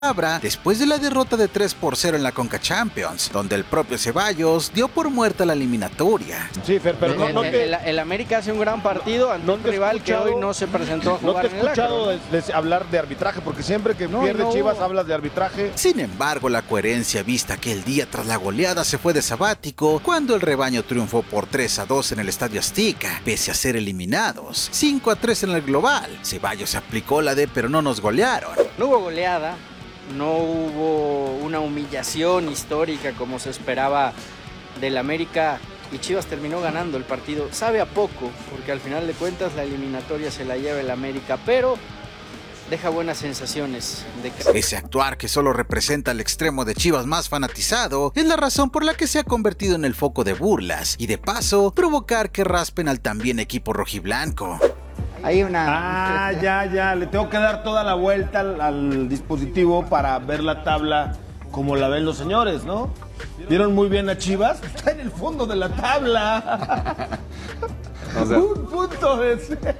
después de la derrota de 3-0 en la Conca Champions, donde el propio Ceballos dio por muerta la eliminatoria. Sí, pero el América hace un gran partido ante un rival que hoy no se presentó a jugar. No te he escuchado hablar de arbitraje, porque siempre que pierde Chivas hablas de arbitraje. Sin embargo, la coherencia vista aquel día tras la goleada se fue de sabático cuando el rebaño triunfó por 3-2 en el Estadio Azteca, pese a ser eliminados 5-3 en el global. Ceballos aplicó la de pero no nos golearon. No hubo goleada. No hubo una humillación histórica como se esperaba del América y Chivas terminó ganando el partido. Sabe a poco, porque al final de cuentas la eliminatoria se la lleva el América, pero deja buenas sensaciones. Ese actuar que solo representa el extremo de Chivas más fanatizado es la razón por la que se ha convertido en el foco de burlas y de paso provocar que raspen al también equipo rojiblanco. Hay una... ya, le tengo que dar toda la vuelta al dispositivo para ver la tabla como la ven los señores, ¿no? ¿Vieron muy bien a Chivas? Está en el fondo de la tabla. O sea, un punto de cero.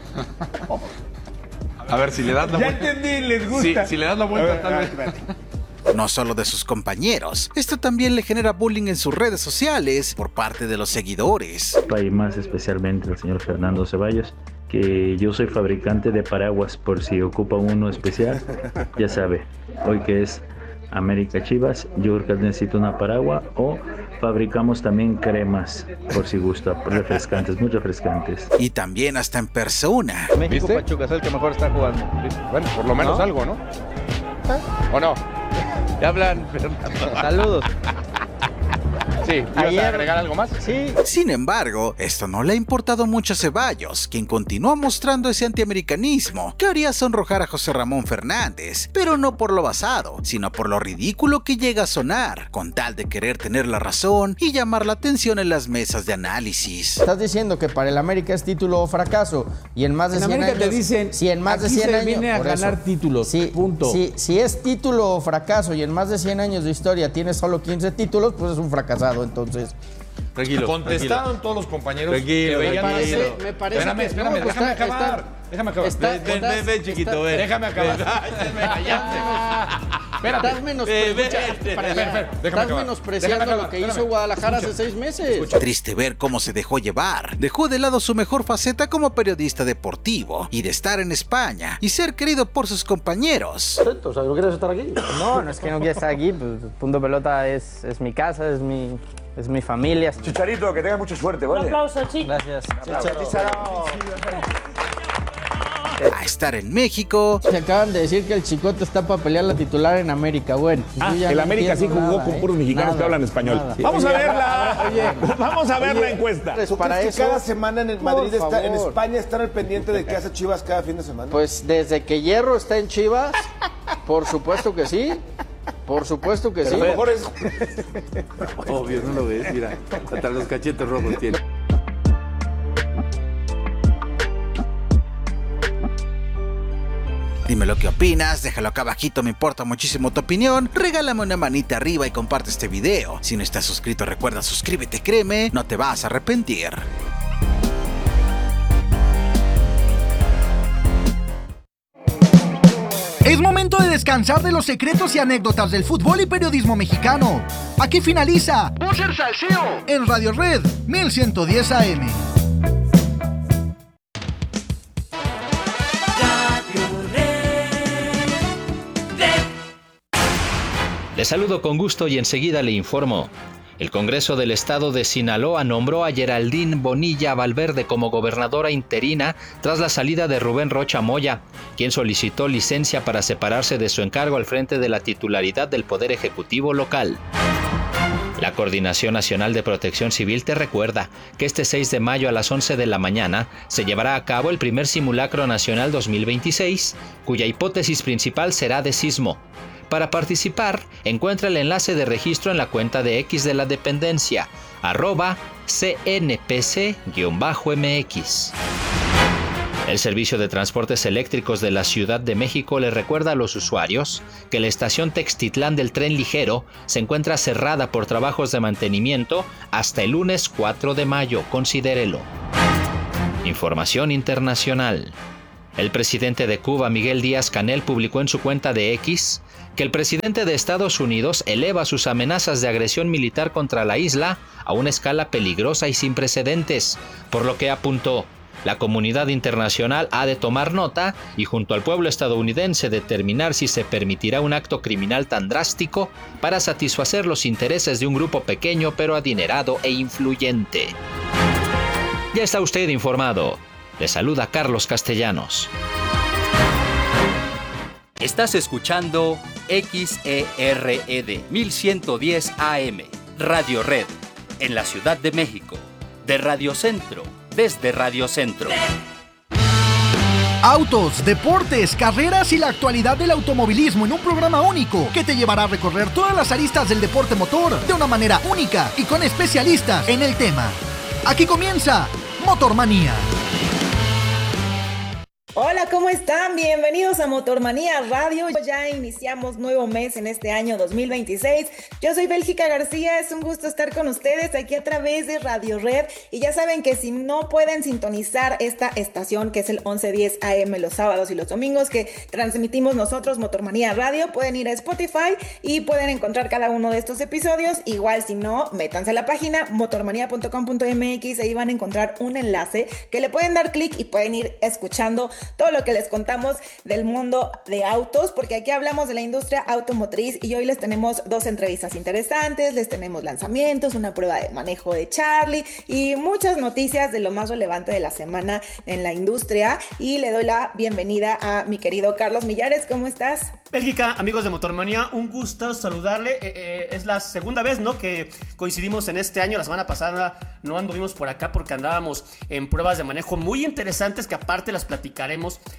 A ver, si le das la vuelta. Ya entendí, les gusta. Si le das la vuelta, tal vez. No solo de sus compañeros, esto también le genera bullying en sus redes sociales por parte de los seguidores. Y más especialmente al señor Fernando Ceballos, que yo soy fabricante de paraguas, por si ocupa uno especial, ya sabe, hoy que es América Chivas, yo creo que necesito una paraguas, o fabricamos también cremas, por si gusta, refrescantes, muy refrescantes. Y también hasta en persona. México Pachuca es el que mejor está jugando. Bueno, por lo menos algo, ¿no? ¿O no? ¿Te hablan, Fernando? Saludos. Sí, ¿ibas a agregar algo más? Sí. Sin embargo, esto no le ha importado mucho a Ceballos, quien continúa mostrando ese antiamericanismo que haría sonrojar a José Ramón Fernández, pero no por lo basado, sino por lo ridículo que llega a sonar, con tal de querer tener la razón y llamar la atención en las mesas de análisis. Estás diciendo que para el América es título o fracaso, y en más de 100 años... te dicen, si en más de 100 años viene a ganar títulos, punto. Si es título o fracaso y en más de 100 años de historia tienes solo 15 títulos, pues es un fracasado. Entonces, tranquilo. Contestaron todos los compañeros. Tranquilo. Me parece. Espérame, déjame acabar. Ven, chiquito, ven. Déjame acabar. Estás menospreciando lo que hizo Guadalajara hace 6 meses. Triste ver cómo se dejó llevar. Dejó de lado su mejor faceta como periodista deportivo y de estar en España y ser querido por sus compañeros. O sea, ¿no quieres estar aquí? no es que no quiera estar aquí. Pues, Punto Pelota es mi casa, es mi familia. Chicharito, que tenga mucha suerte, ¿vale? Un aplauso, chicos. Gracias. A estar en México. Se acaban de decir que el Chicote está para pelear la titular en América. Bueno, el América sí jugó con puros mexicanos que hablan español. Vamos a verla. Vamos a ver la encuesta. Para eso, cada semana en Madrid en España están al pendiente de qué hace Chivas cada fin de semana. Pues desde que Hierro está en Chivas, por supuesto que sí. Por supuesto que sí. A lo mejor es... Obvio, no lo ves, mira. Hasta los cachetes rojos tiene. Dime lo que opinas, déjalo acá abajito, me importa muchísimo tu opinión. Regálame una manita arriba y comparte este video. Si no estás suscrito, recuerda suscríbete, créeme, no te vas a arrepentir. Es momento de descansar de los secretos y anécdotas del fútbol y periodismo mexicano. Aquí finaliza Boxer Salseo en Radio Red 1110 AM. Le saludo con gusto y enseguida le informo. El Congreso del Estado de Sinaloa nombró a Geraldine Bonilla Valverde como gobernadora interina tras la salida de Rubén Rocha Moya, quien solicitó licencia para separarse de su encargo al frente de la titularidad del Poder Ejecutivo local. La Coordinación Nacional de Protección Civil te recuerda que este 6 de mayo a las 11 de la mañana se llevará a cabo el primer simulacro nacional 2026, cuya hipótesis principal será de sismo. Para participar, encuentra el enlace de registro en la cuenta de X de la dependencia, @CNPC_MX. El Servicio de Transportes Eléctricos de la Ciudad de México le recuerda a los usuarios que la estación Textitlán del Tren Ligero se encuentra cerrada por trabajos de mantenimiento hasta el lunes 4 de mayo. Considérelo. Información internacional. El presidente de Cuba, Miguel Díaz-Canel, publicó en su cuenta de X que el presidente de Estados Unidos eleva sus amenazas de agresión militar contra la isla a una escala peligrosa y sin precedentes, por lo que apuntó: la comunidad internacional ha de tomar nota y junto al pueblo estadounidense determinar si se permitirá un acto criminal tan drástico para satisfacer los intereses de un grupo pequeño pero adinerado e influyente. Ya está usted informado. Le saluda Carlos Castellanos. Estás escuchando XERED 1110 AM, Radio Red, en la Ciudad de México, de Radio Centro, desde Radio Centro. Autos, deportes, carreras y la actualidad del automovilismo en un programa único que te llevará a recorrer todas las aristas del deporte motor de una manera única y con especialistas en el tema. Aquí comienza Motormanía. Hola, ¿cómo están? Bienvenidos a Motormanía Radio. Ya iniciamos nuevo mes en este año 2026. Yo soy Bélgica García, es un gusto estar con ustedes aquí a través de Radio Red. Y ya saben que si no pueden sintonizar esta estación, que es el 1110 AM los sábados y los domingos que transmitimos nosotros, Motormanía Radio, pueden ir a Spotify y pueden encontrar cada uno de estos episodios. Igual si no, métanse a la página motormanía.com.mx, ahí van a encontrar un enlace que le pueden dar clic y pueden ir escuchando todo lo que les contamos del mundo de autos, porque aquí hablamos de la industria automotriz y hoy les tenemos dos entrevistas interesantes, les tenemos lanzamientos, una prueba de manejo de Charlie y muchas noticias de lo más relevante de la semana en la industria. Y le doy la bienvenida a mi querido Carlos Millares. ¿Cómo estás? Bélgica, amigos de Motormanía, un gusto saludarle. Es la segunda vez, ¿no?, que coincidimos en este año. La semana pasada no anduvimos por acá porque andábamos en pruebas de manejo muy interesantes que aparte las platicaremos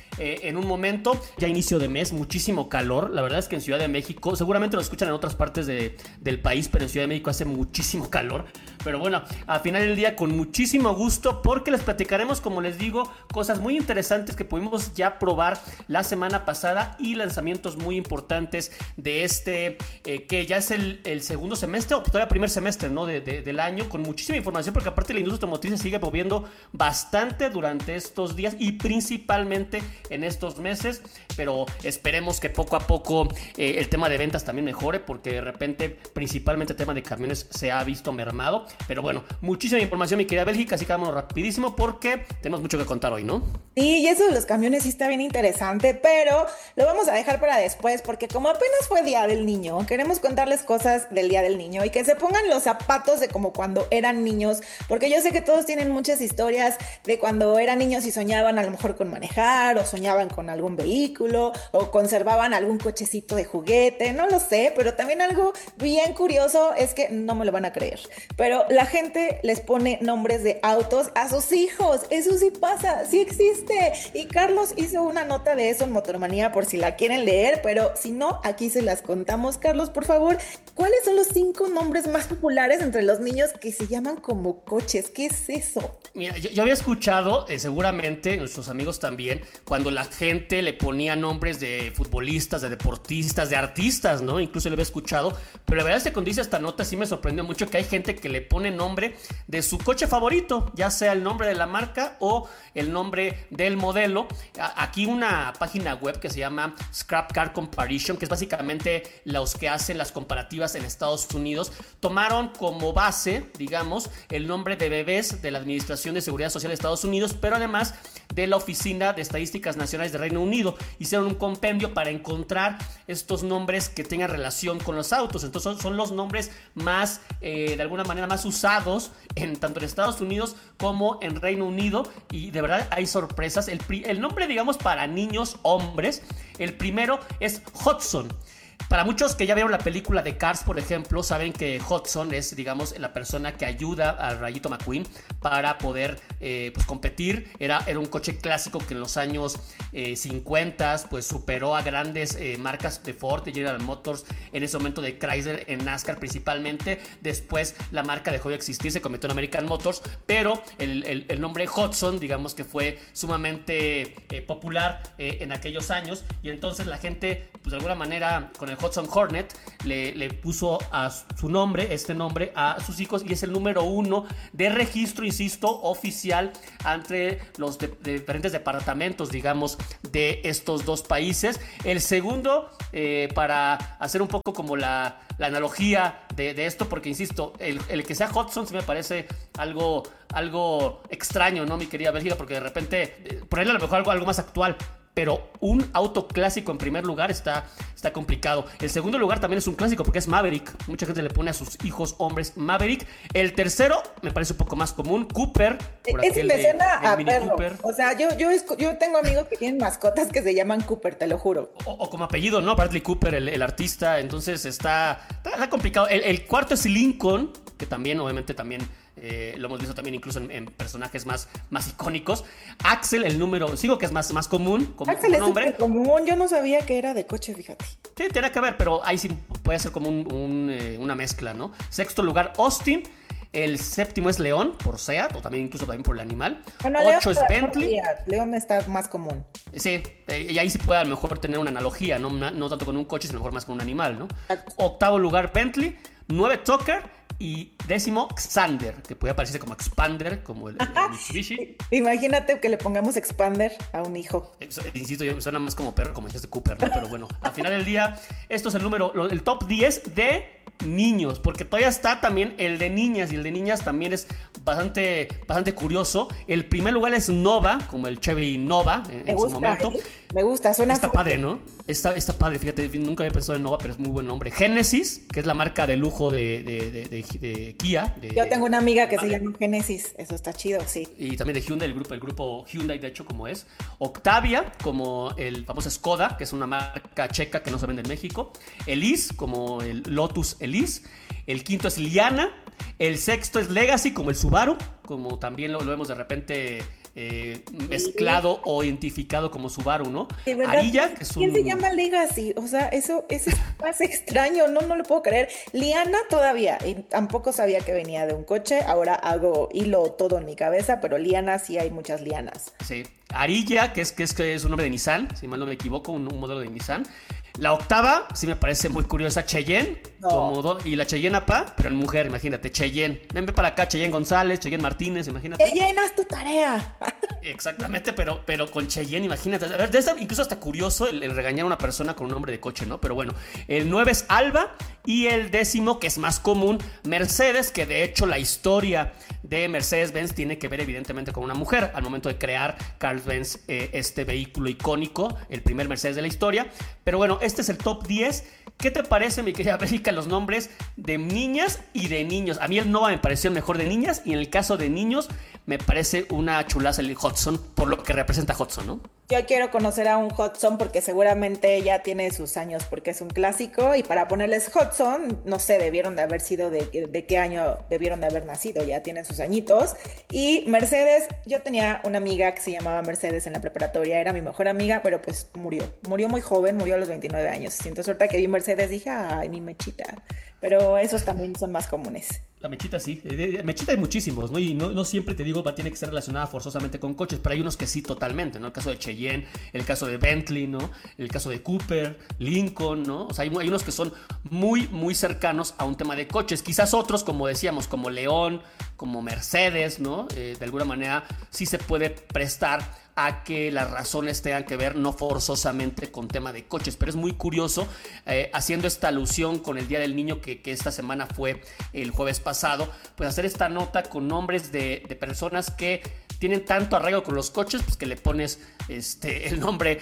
en un momento. Ya inicio de mes, muchísimo calor. La verdad es que en Ciudad de México, seguramente lo escuchan en otras partes del país, pero en Ciudad de México hace muchísimo calor. Pero bueno, al final del día con muchísimo gusto porque les platicaremos, como les digo, cosas muy interesantes que pudimos ya probar la semana pasada y lanzamientos muy importantes de este, que ya es el segundo semestre o todavía primer semestre, ¿no?, del año, con muchísima información porque aparte la industria automotriz se sigue moviendo bastante durante estos días y principalmente en estos meses, pero esperemos que poco a poco el tema de ventas también mejore porque de repente principalmente el tema de camiones se ha visto mermado. Pero bueno, muchísima información, mi querida Bélgica, así que vámonos rapidísimo porque tenemos mucho que contar hoy, ¿no? Sí, y eso de los camiones sí está bien interesante, pero lo vamos a dejar para después porque como apenas fue Día del Niño, queremos contarles cosas del Día del Niño y que se pongan los zapatos de como cuando eran niños, porque yo sé que todos tienen muchas historias de cuando eran niños y soñaban a lo mejor con manejar o soñaban con algún vehículo o conservaban algún cochecito de juguete, no lo sé, pero también algo bien curioso es que no me lo van a creer, pero la gente les pone nombres de autos a sus hijos. Eso sí pasa, sí existe. Y Carlos hizo una nota de eso en Motormanía por si la quieren leer, pero si no, aquí se las contamos. Carlos, por favor, ¿cuáles son los 5 nombres más populares entre los niños que se llaman como coches? ¿Qué es eso? Mira, yo había escuchado, seguramente nuestros amigos también, cuando la gente le ponía nombres de futbolistas, de deportistas, de artistas, ¿no? Incluso lo había escuchado, pero la verdad es que cuando hice esta nota sí me sorprendió mucho que hay gente que le pone nombre de su coche favorito, ya sea el nombre de la marca o el nombre del modelo. Aquí una página web que se llama Scrap Car Comparison, que es básicamente los que hacen las comparativas en Estados Unidos, tomaron como base, digamos, el nombre de bebés de la Administración de Seguridad Social de Estados Unidos, pero además de la Oficina de Estadísticas Nacionales de Reino Unido. Hicieron un compendio para encontrar estos nombres que tengan relación con los autos. Entonces son los nombres más, de alguna manera, más usados tanto en Estados Unidos como en Reino Unido, y de verdad hay sorpresas. El nombre, digamos, para niños hombres, el primero es Hudson. Para muchos que ya vieron la película de Cars, por ejemplo, saben que Hudson es, digamos, la persona que ayuda a Rayito McQueen para poder pues competir. Era un coche clásico que en los años 50 pues superó a grandes marcas de Ford, de General Motors, en ese momento de Chrysler en NASCAR principalmente. Después la marca dejó de existir, se convirtió en American Motors, pero el nombre Hudson, digamos que fue sumamente popular en aquellos años, y entonces la gente pues de alguna manera con el Hudson Hornet le puso a su nombre, este nombre, a sus hijos, y es el número 1 de registro, insisto, oficial entre los diferentes departamentos, digamos, de estos dos países. El segundo, para hacer un poco como la analogía de esto, porque insisto, el que sea Hudson sí me parece algo extraño, ¿no, mi querida Bélgica? Porque de repente, ponerle a lo mejor algo más actual, pero un auto clásico en primer lugar está complicado. El segundo lugar también es un clásico porque es Maverick. Mucha gente le pone a sus hijos hombres Maverick. El tercero me parece un poco más común, Cooper. Ese me suena a perro. Cooper. O sea, yo tengo amigos que tienen mascotas que se llaman Cooper, te lo juro. O como apellido, ¿no? Bradley Cooper, el artista. Entonces está complicado. El cuarto es Lincoln, que también, obviamente, lo hemos visto también incluso en personajes más icónicos. Axel, el número 5, que es más común. Axel es súper común. Yo no sabía que era de coche, fíjate. Sí, tiene que ver, pero ahí sí puede ser como una mezcla, ¿no? Sexto lugar, Austin. El séptimo es León, por Seat, o también incluso por el animal. Bueno, 8 es Bentley. León está más común. Sí, y ahí sí puede a lo mejor tener una analogía, no tanto con un coche, sino mejor más con un animal, ¿no? Octavo lugar, Bentley. 9, Tucker. Y 10º, Xander, que puede parecerse como Expander, como el Mitsubishi. Imagínate que le pongamos Expander a un hijo. Insisto, yo suena más como perro, como dijiste Cooper, ¿no? Pero bueno, al final del día, esto es el top 10 de niños, porque todavía está también el de niñas, y el de niñas también es bastante curioso. El primer lugar es Nova, como el Chevy Nova en su momento. Me gusta, suena Está padre, ¿no? Está padre, fíjate, nunca había pensado en Nova, pero es muy buen nombre. Genesis, que es la marca de lujo de Kia. Yo tengo una amiga que se llama Genesis, eso está chido, sí. Y también de Hyundai, el grupo Hyundai, de hecho, como es. Octavia, como el famoso Skoda, que es una marca checa que no se vende en México. Elise, como el Lotus Elise. El quinto es Liana. El sexto es Legacy, como el Subaru, como también lo vemos de repente mezclado o identificado como Subaru, ¿no? Arilla, que es ¿Quién se llama Legacy? O sea, eso es más extraño, no lo puedo creer. Liana todavía, y tampoco sabía que venía de un coche, ahora hago hilo todo en mi cabeza, pero Liana sí hay muchas Lianas. Sí, Arilla, que es un nombre de Nissan, si mal no me equivoco, un modelo de Nissan. La octava, sí me parece muy curiosa, Cheyenne, y la Cheyenne APA, pero en mujer, imagínate, Cheyenne. Ven para acá, Cheyenne González, Cheyenne Martínez, imagínate. Cheyenne, haz tu tarea. Exactamente, pero con Cheyenne, imagínate. A ver, incluso hasta curioso el regañar a una persona con un nombre de coche, ¿no? Pero bueno, el 9 es Alba, y el 10º, que es más común, Mercedes, que de hecho la historia de Mercedes-Benz tiene que ver evidentemente con una mujer al momento de crear Carl-Benz este vehículo icónico, el primer Mercedes de la historia. Pero bueno, este es el top 10. ¿Qué te parece, mi querida Bélgica, los nombres de niñas y de niños? A mí el Nova me pareció el mejor de niñas, y en el caso de niños me parece una chulaza el Hudson, por lo que representa Hudson, ¿no? Yo quiero conocer a un Hudson porque seguramente ya tiene sus años, porque es un clásico, y para ponerles Hudson, no sé, debieron de haber sido de qué año debieron de haber nacido, ya tienen sus añitos. Y Mercedes, yo tenía una amiga que se llamaba Mercedes en la preparatoria, era mi mejor amiga, pero pues murió muy joven, murió a los 29 años. Entonces ahorita que vi Mercedes dije, ay, mi Mechita, pero esos también son más comunes. La Mechita sí, Mechita hay muchísimos, ¿no? Y no siempre, te digo, tiene que ser relacionada forzosamente con coches, pero hay unos que sí totalmente, ¿no? El caso de Cheyenne, el caso de Bentley, ¿no? El caso de Cooper, Lincoln, ¿no? O sea, hay unos que son muy, muy cercanos a un tema de coches. Quizás otros, como decíamos, como León, como Mercedes, ¿no? De alguna manera sí se puede prestar a que las razones tengan que ver no forzosamente con tema de coches, pero es muy curioso, haciendo esta alusión con el Día del Niño que esta semana fue el jueves pasado, pues hacer esta nota con nombres de personas que tienen tanto arraigo con los coches, pues que le pones el nombre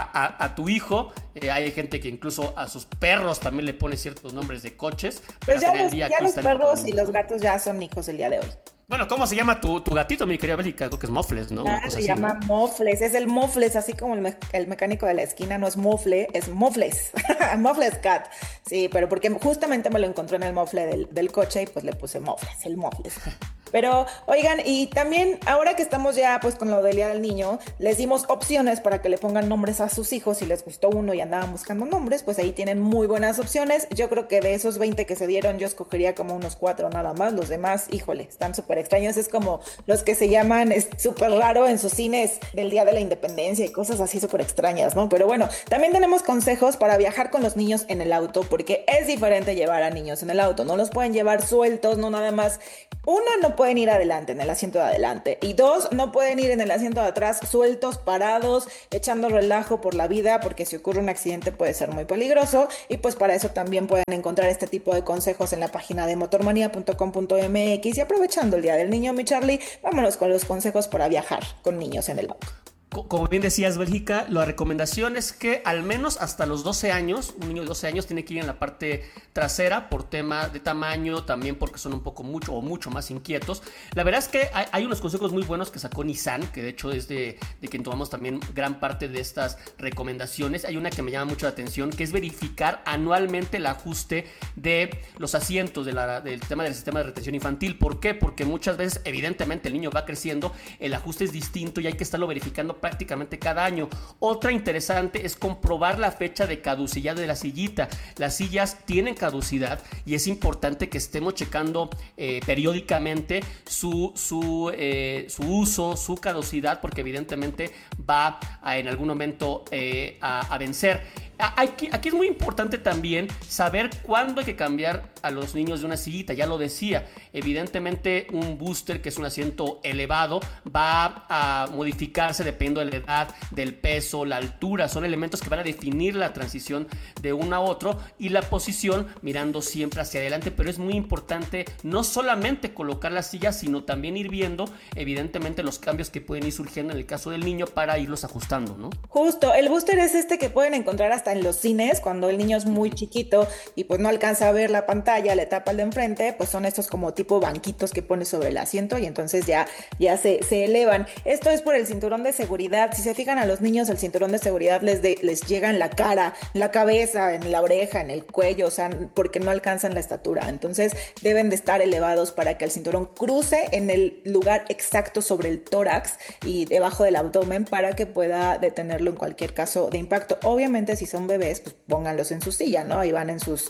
a tu hijo. Hay gente que incluso a sus perros también le pone ciertos nombres de coches. Pues ya los perros y los gatos ya son hijos el día de hoy. Bueno, ¿cómo se llama tu gatito, mi querida Bélgica? Creo que es Mofles, ¿no? Se llama Mofles, es el Mofles, así como el mecánico de la esquina no es Mofle, es Mofles. Mofles Cat. Sí, pero porque justamente me lo encontré en el mofle del coche y pues le puse Mofles, el Mofles. Pero, oigan, y también ahora que estamos ya pues con lo del Día del Niño, les dimos opciones para que le pongan nombres a sus hijos. Si les gustó uno y andaban buscando nombres, pues ahí tienen muy buenas opciones. Yo creo que de esos 20 que se dieron, yo escogería como unos 4 nada más. Los demás, híjole, están súper extraños. Es como los que se llaman, es súper raro en sus cines del Día de la Independencia y cosas así súper extrañas, ¿no? Pero bueno, también tenemos consejos para viajar con los niños en el auto, porque es diferente llevar a niños en el auto. No los pueden llevar sueltos, no nada más. Una, no pueden ir adelante, en el asiento de adelante. Y 2, no pueden ir en el asiento de atrás sueltos, parados, echando relajo por la vida, porque si ocurre un accidente puede ser muy peligroso. Y pues para eso también pueden encontrar este tipo de consejos en la página de motormanía.com.mx. Y aprovechando el Día del Niño, mi Charlie, vámonos con los consejos para viajar con niños en el auto. Como bien decías, Bélgica, la recomendación es que al menos hasta los 12 años, un niño de 12 años tiene que ir en la parte trasera por tema de tamaño, también porque son un poco mucho más inquietos. La verdad es que hay unos consejos muy buenos que sacó Nissan, que de hecho es de quien tomamos también gran parte de estas recomendaciones. Hay una que me llama mucho la atención, que es verificar anualmente el ajuste de los asientos del tema del sistema de retención infantil. ¿Por qué? Porque muchas veces, evidentemente, el niño va creciendo, el ajuste es distinto y hay que estarlo verificando prácticamente cada año. Otra interesante es comprobar la fecha de caducidad de la sillita. Las sillas tienen caducidad y es importante que estemos checando periódicamente su uso, su caducidad, porque evidentemente va en algún momento a vencer. Aquí es muy importante también saber cuándo hay que cambiar a los niños de una sillita. Ya lo decía, evidentemente un booster, que es un asiento elevado, va a modificarse dependiendo de la edad, del peso, la altura. Son elementos que van a definir la transición de uno a otro, y la posición mirando siempre hacia adelante. Pero es muy importante no solamente colocar las sillas, sino también ir viendo evidentemente los cambios que pueden ir surgiendo en el caso del niño para irlos ajustando, ¿no? Justo, el booster es este que pueden encontrar hasta en los cines cuando el niño es muy chiquito y pues no alcanza a ver la pantalla, le tapa el de enfrente. Pues son estos como tipo banquitos que pones sobre el asiento y entonces ya se elevan. Esto es por el cinturón de seguridad. Si se fijan, a los niños el cinturón de seguridad les llega en la cara, en la cabeza, en la oreja, en el cuello, o sea, porque no alcanzan la estatura. Entonces deben de estar elevados para que el cinturón cruce en el lugar exacto sobre el tórax y debajo del abdomen, para que pueda detenerlo en cualquier caso de impacto. Obviamente, si son bebés, pues pónganlos en su silla, ¿no? Ahí van en sus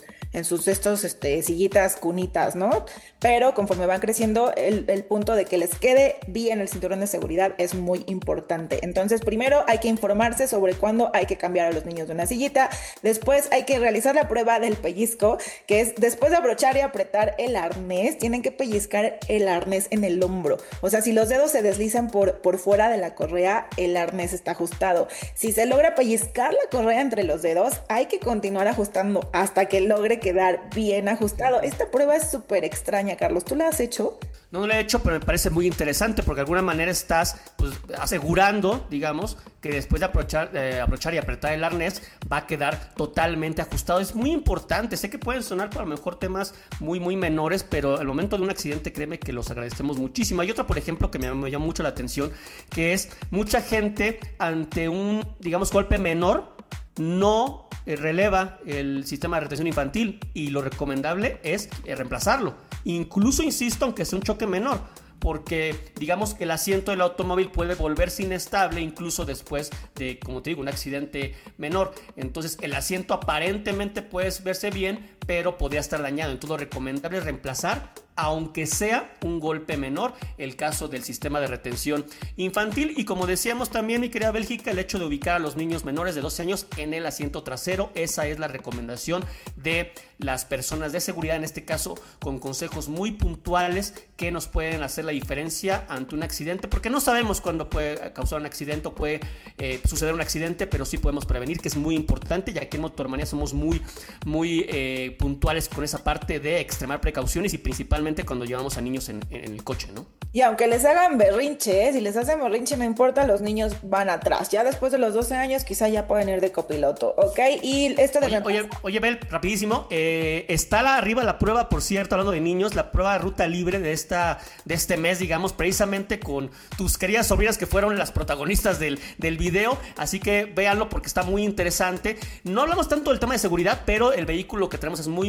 sillitas, cunitas, ¿no? Pero conforme van creciendo, el punto de que les quede bien el cinturón de seguridad es muy importante. Entonces, primero hay que informarse sobre cuándo hay que cambiar a los niños de una sillita. Después hay que realizar la prueba del pellizco, que es después de abrochar y apretar el arnés, tienen que pellizcar el arnés en el hombro. O sea, si los dedos se deslizan por fuera de la correa, el arnés está ajustado. Si se logra pellizcar la correa entre los dedos, hay que continuar ajustando hasta que logre quedar bien ajustado. Esta prueba es súper extraña, Carlos. ¿Tú la has hecho? No la he hecho, pero me parece muy interesante, porque de alguna manera estás asegurando, digamos, que después de abrochar y apretar el arnés va a quedar totalmente ajustado. Es muy importante. Sé que pueden sonar por a lo mejor temas muy menores, pero al momento de un accidente, créeme que los agradecemos muchísimo. Hay otra, por ejemplo, que me llama mucho la atención, que es mucha gente ante un, digamos, golpe menor no releva el sistema de retención infantil, y lo recomendable es reemplazarlo. Incluso, insisto, aunque sea un choque menor, porque digamos que el asiento del automóvil puede volverse inestable incluso después de, como te digo, un accidente menor. Entonces el asiento aparentemente puede verse bien, pero podría estar dañado. Entonces lo recomendable es reemplazar, aunque sea un golpe menor, el caso del sistema de retención infantil. Y como decíamos también, mi querida Bélgica, el hecho de ubicar a los niños menores de 12 años en el asiento trasero, esa es la recomendación de las personas de seguridad, en este caso con consejos muy puntuales que nos pueden hacer la diferencia ante un accidente, porque no sabemos cuándo puede causar un accidente o puede suceder un accidente, pero sí podemos prevenir, que es muy importante, ya que en Motormanía somos muy puntuales con esa parte de extremar precauciones, y principalmente cuando llevamos a niños en el coche, ¿no? Y aunque les hagan berrinche, si les hacen berrinche no importa, los niños van atrás. Ya después de los 12 años quizá ya pueden ir de copiloto, ¿ok? Y esto de... Oye, Bel, rapidísimo. Está arriba la prueba, por cierto, hablando de niños, la prueba de ruta libre de este mes, digamos, precisamente con tus queridas sobrinas que fueron las protagonistas del video. Así que véanlo porque está muy interesante. No hablamos tanto del tema de seguridad, pero el vehículo que tenemos es muy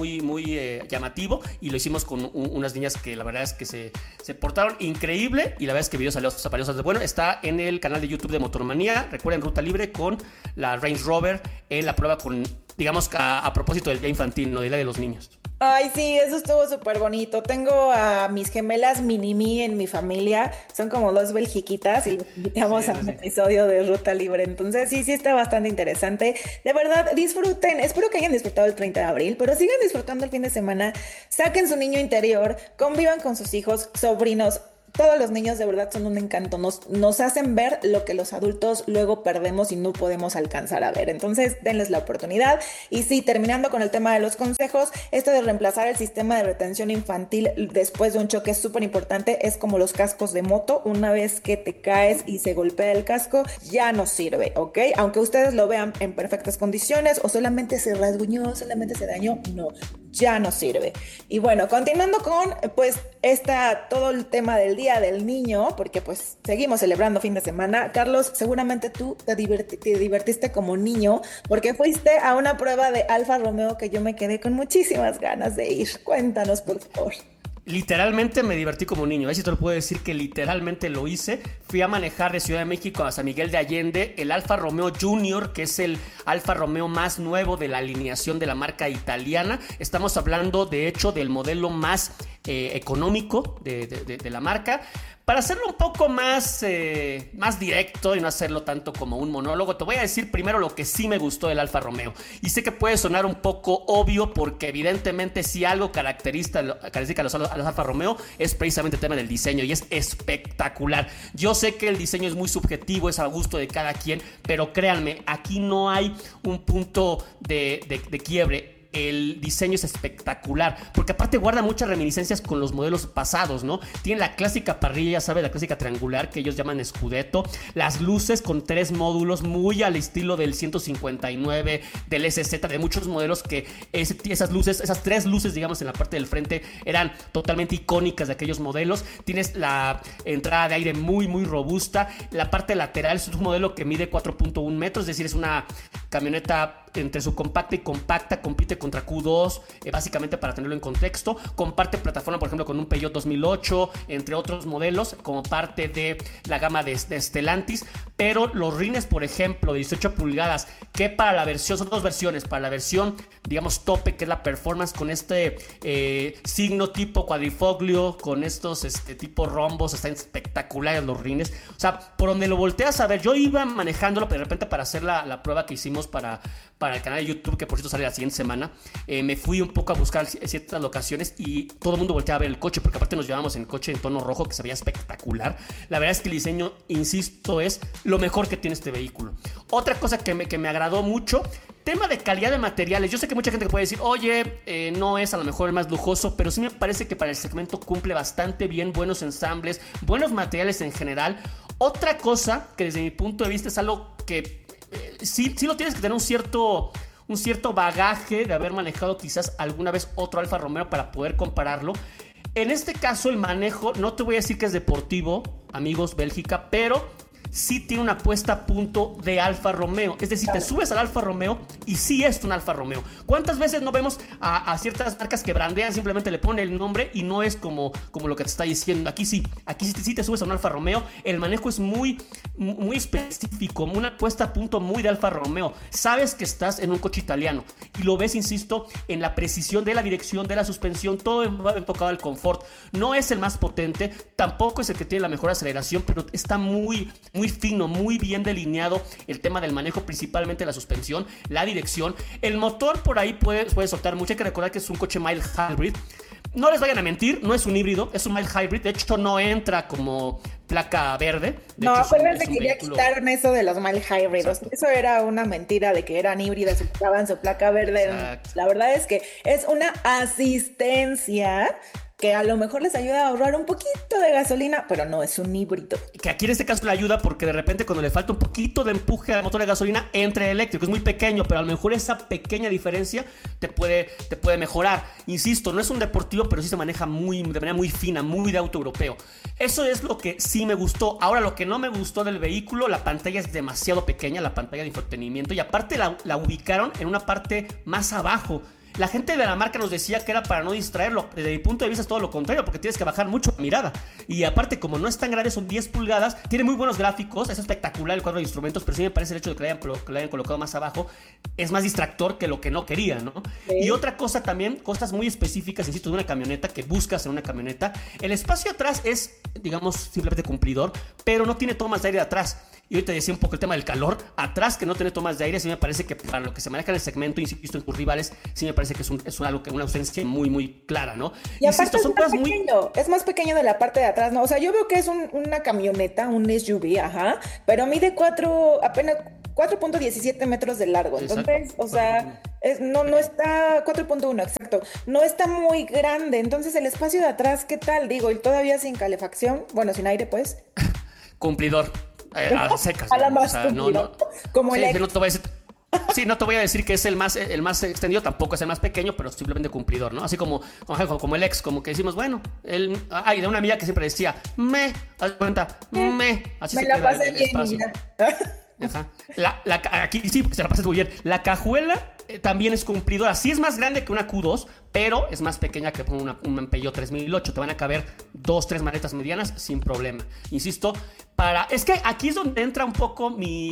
llamativo y lo hicimos con unas niñas que la verdad es que se portaron increíble y la verdad es que el video salió bueno. Está en el canal de YouTube de Motormanía. Recuerden, ruta libre con la Range Rover en la prueba con, digamos, a propósito del día infantil, no del día de los niños. Ay, sí, eso estuvo súper bonito. Tengo a mis gemelas Mini-Me en mi familia. Son como dos belgiquitas y los invitamos a un episodio de Ruta Libre. Entonces, sí está bastante interesante. De verdad, disfruten. Espero que hayan disfrutado el 30 de abril, pero sigan disfrutando el fin de semana. Saquen su niño interior, convivan con sus hijos, sobrinos. Todos los niños de verdad son un encanto, nos hacen ver lo que los adultos luego perdemos y no podemos alcanzar a ver. Entonces, denles la oportunidad. Y sí, terminando con el tema de los consejos, esto de reemplazar el sistema de retención infantil después de un choque es súper importante. Es como los cascos de moto. Una vez que te caes y se golpea el casco, ya no sirve, ¿ok? Aunque ustedes lo vean en perfectas condiciones o solamente se rasguñó, solamente se dañó, no, ya no sirve. Y bueno, continuando con pues todo el tema del Día del Niño, porque pues seguimos celebrando fin de semana. Carlos, seguramente tú te divertiste como niño porque fuiste a una prueba de Alfa Romeo que yo me quedé con muchísimas ganas de ir. Cuéntanos, por favor. Literalmente me divertí como niño. A ver si te lo puedo decir que literalmente lo hice. Fui a manejar de Ciudad de México a San Miguel de Allende el Alfa Romeo Junior, que es el Alfa Romeo más nuevo de la alineación de la marca italiana. Estamos hablando, de hecho, del modelo más económico de la marca. Para hacerlo un poco más directo y no hacerlo tanto como un monólogo, te voy a decir primero lo que sí me gustó del Alfa Romeo. Y sé que puede sonar un poco obvio porque evidentemente si algo caracteriza a los Alfa Romeo es precisamente el tema del diseño y es espectacular. Yo sé que el diseño es muy subjetivo, es a gusto de cada quien, pero créanme, aquí no hay un punto de quiebre. El diseño es espectacular, porque aparte guarda muchas reminiscencias con los modelos pasados, ¿no? Tiene la clásica parrilla, ¿sabes? La clásica triangular que ellos llaman Scudetto, las luces con 3 módulos muy al estilo del 159, del SZ, de muchos modelos que esas luces, esas 3 luces, digamos, en la parte del frente eran totalmente icónicas de aquellos modelos. Tienes la entrada de aire muy robusta, la parte lateral es un modelo que mide 4.1 metros, es decir, es una camioneta entre subcompacta y compacta, compite contra Q2, básicamente para tenerlo en contexto. Comparte plataforma, por ejemplo, con un Peugeot 2008, entre otros modelos, como parte de la gama de Stellantis. Pero los rines, por ejemplo, de 18 pulgadas, que para la versión, son 2 versiones, para la versión, digamos, tope, que es la Performance, con este signo tipo cuadrifoglio, con estos tipo rombos, están espectaculares los rines. O sea, por donde lo volteas a ver, yo iba manejándolo, pero de repente para hacer la prueba que hicimos para el canal de YouTube, que por cierto sale la siguiente semana, me fui un poco a buscar ciertas locaciones y todo el mundo volteaba a ver el coche, porque aparte nos llevamos en coche en tono rojo que se veía espectacular. La verdad es que el diseño, insisto, es lo mejor que tiene este vehículo. Otra cosa que me agradó mucho, tema de calidad de materiales. Yo sé que mucha gente puede decir, oye, no es a lo mejor el más lujoso, pero sí me parece que para el segmento cumple bastante bien, buenos ensambles, buenos materiales en general. Otra cosa que desde mi punto de vista es algo que sí lo tienes que tener un cierto bagaje de haber manejado quizás alguna vez otro Alfa Romeo para poder compararlo. En este caso el manejo, no te voy a decir que es deportivo, amigos, Bélgica, pero sí tiene una puesta a punto de Alfa Romeo. Es decir, te subes al Alfa Romeo y sí es un Alfa Romeo. ¿Cuántas veces no vemos a ciertas marcas que brandean, simplemente le ponen el nombre y no es como lo que te está diciendo? Aquí sí te subes a un Alfa Romeo. El manejo es muy específico, una puesta a punto muy de Alfa Romeo. Sabes que estás en un coche italiano y lo ves, insisto, en la precisión de la dirección, de la suspensión, todo enfocado al confort. No es el más potente, tampoco es el que tiene la mejor aceleración, pero está muy fino, muy bien delineado el tema del manejo, principalmente la suspensión, la dirección. El motor por ahí puede soltar mucho. Hay que recordar que es un coche mild hybrid. No les vayan a mentir, no es un híbrido, es un mild hybrid. De hecho, no entra como placa verde. No, acuérdense que ya quitaron eso de los mild hybrids. Eso era una mentira de que eran híbridos y quitaban su placa verde. Exacto. La verdad es que es una asistencia que a lo mejor les ayuda a ahorrar un poquito de gasolina, pero no es un híbrido. Que aquí en este caso le ayuda porque de repente cuando le falta un poquito de empuje al motor de gasolina, entra el eléctrico. Es muy pequeño, pero a lo mejor esa pequeña diferencia te puede mejorar. Insisto, no es un deportivo, pero sí se maneja de manera muy fina, muy de auto europeo. Eso es lo que sí me gustó. Ahora, lo que no me gustó del vehículo, la pantalla es demasiado pequeña, la pantalla de infotenimiento, y aparte la ubicaron en una parte más abajo. La gente de la marca nos decía que era para no distraerlo. Desde mi punto de vista es todo lo contrario, porque tienes que bajar mucho la mirada. Y aparte, como no es tan grande, son 10 pulgadas, tiene muy buenos gráficos, es espectacular el cuadro de instrumentos, pero sí me parece el hecho de que le hayan colocado más abajo es más distractor que lo que no quería, ¿no? Sí. Y otra cosa también, cosas muy específicas, insisto, de una camioneta que buscas en una camioneta. El espacio atrás es, digamos, simplemente cumplidor, pero no tiene tomas de aire atrás. Y ahorita decía un poco el tema del calor. Atrás, que no tiene tomas de aire, sí me parece que para lo que se maneja en el segmento, insisto, en tus rivales, sí me parece que es algo que una ausencia muy, muy clara, ¿no? Y aparte son cosas muy... Es más pequeño de la parte de atrás, ¿no? O sea, yo veo que es una camioneta, un SUV, ajá, pero mide apenas 4.17 metros de largo. Entonces, o sea, no está 4.1, exacto. No está muy grande. Entonces, el espacio de atrás, ¿qué tal? Digo, y todavía sin calefacción, bueno, sin aire, pues. Cumplidor. A secas. A la más, o sea, no. Como sí, el no te voy a decir. Sí, no te voy a decir que es el más extendido, tampoco es el más pequeño, pero simplemente cumplidor, ¿no? Así como el ex, como que decimos, bueno, de una amiga que siempre decía, haz cuenta, así me se la queda pasé el bien, espacio. Ajá. Aquí sí, se la pasas muy bien. La cajuela también es cumplidora. Sí es más grande que una Q2, pero es más pequeña que un Peugeot 3008. Te van a caber 2-3 maletas medianas sin problema. Insisto, es que aquí es donde entra un poco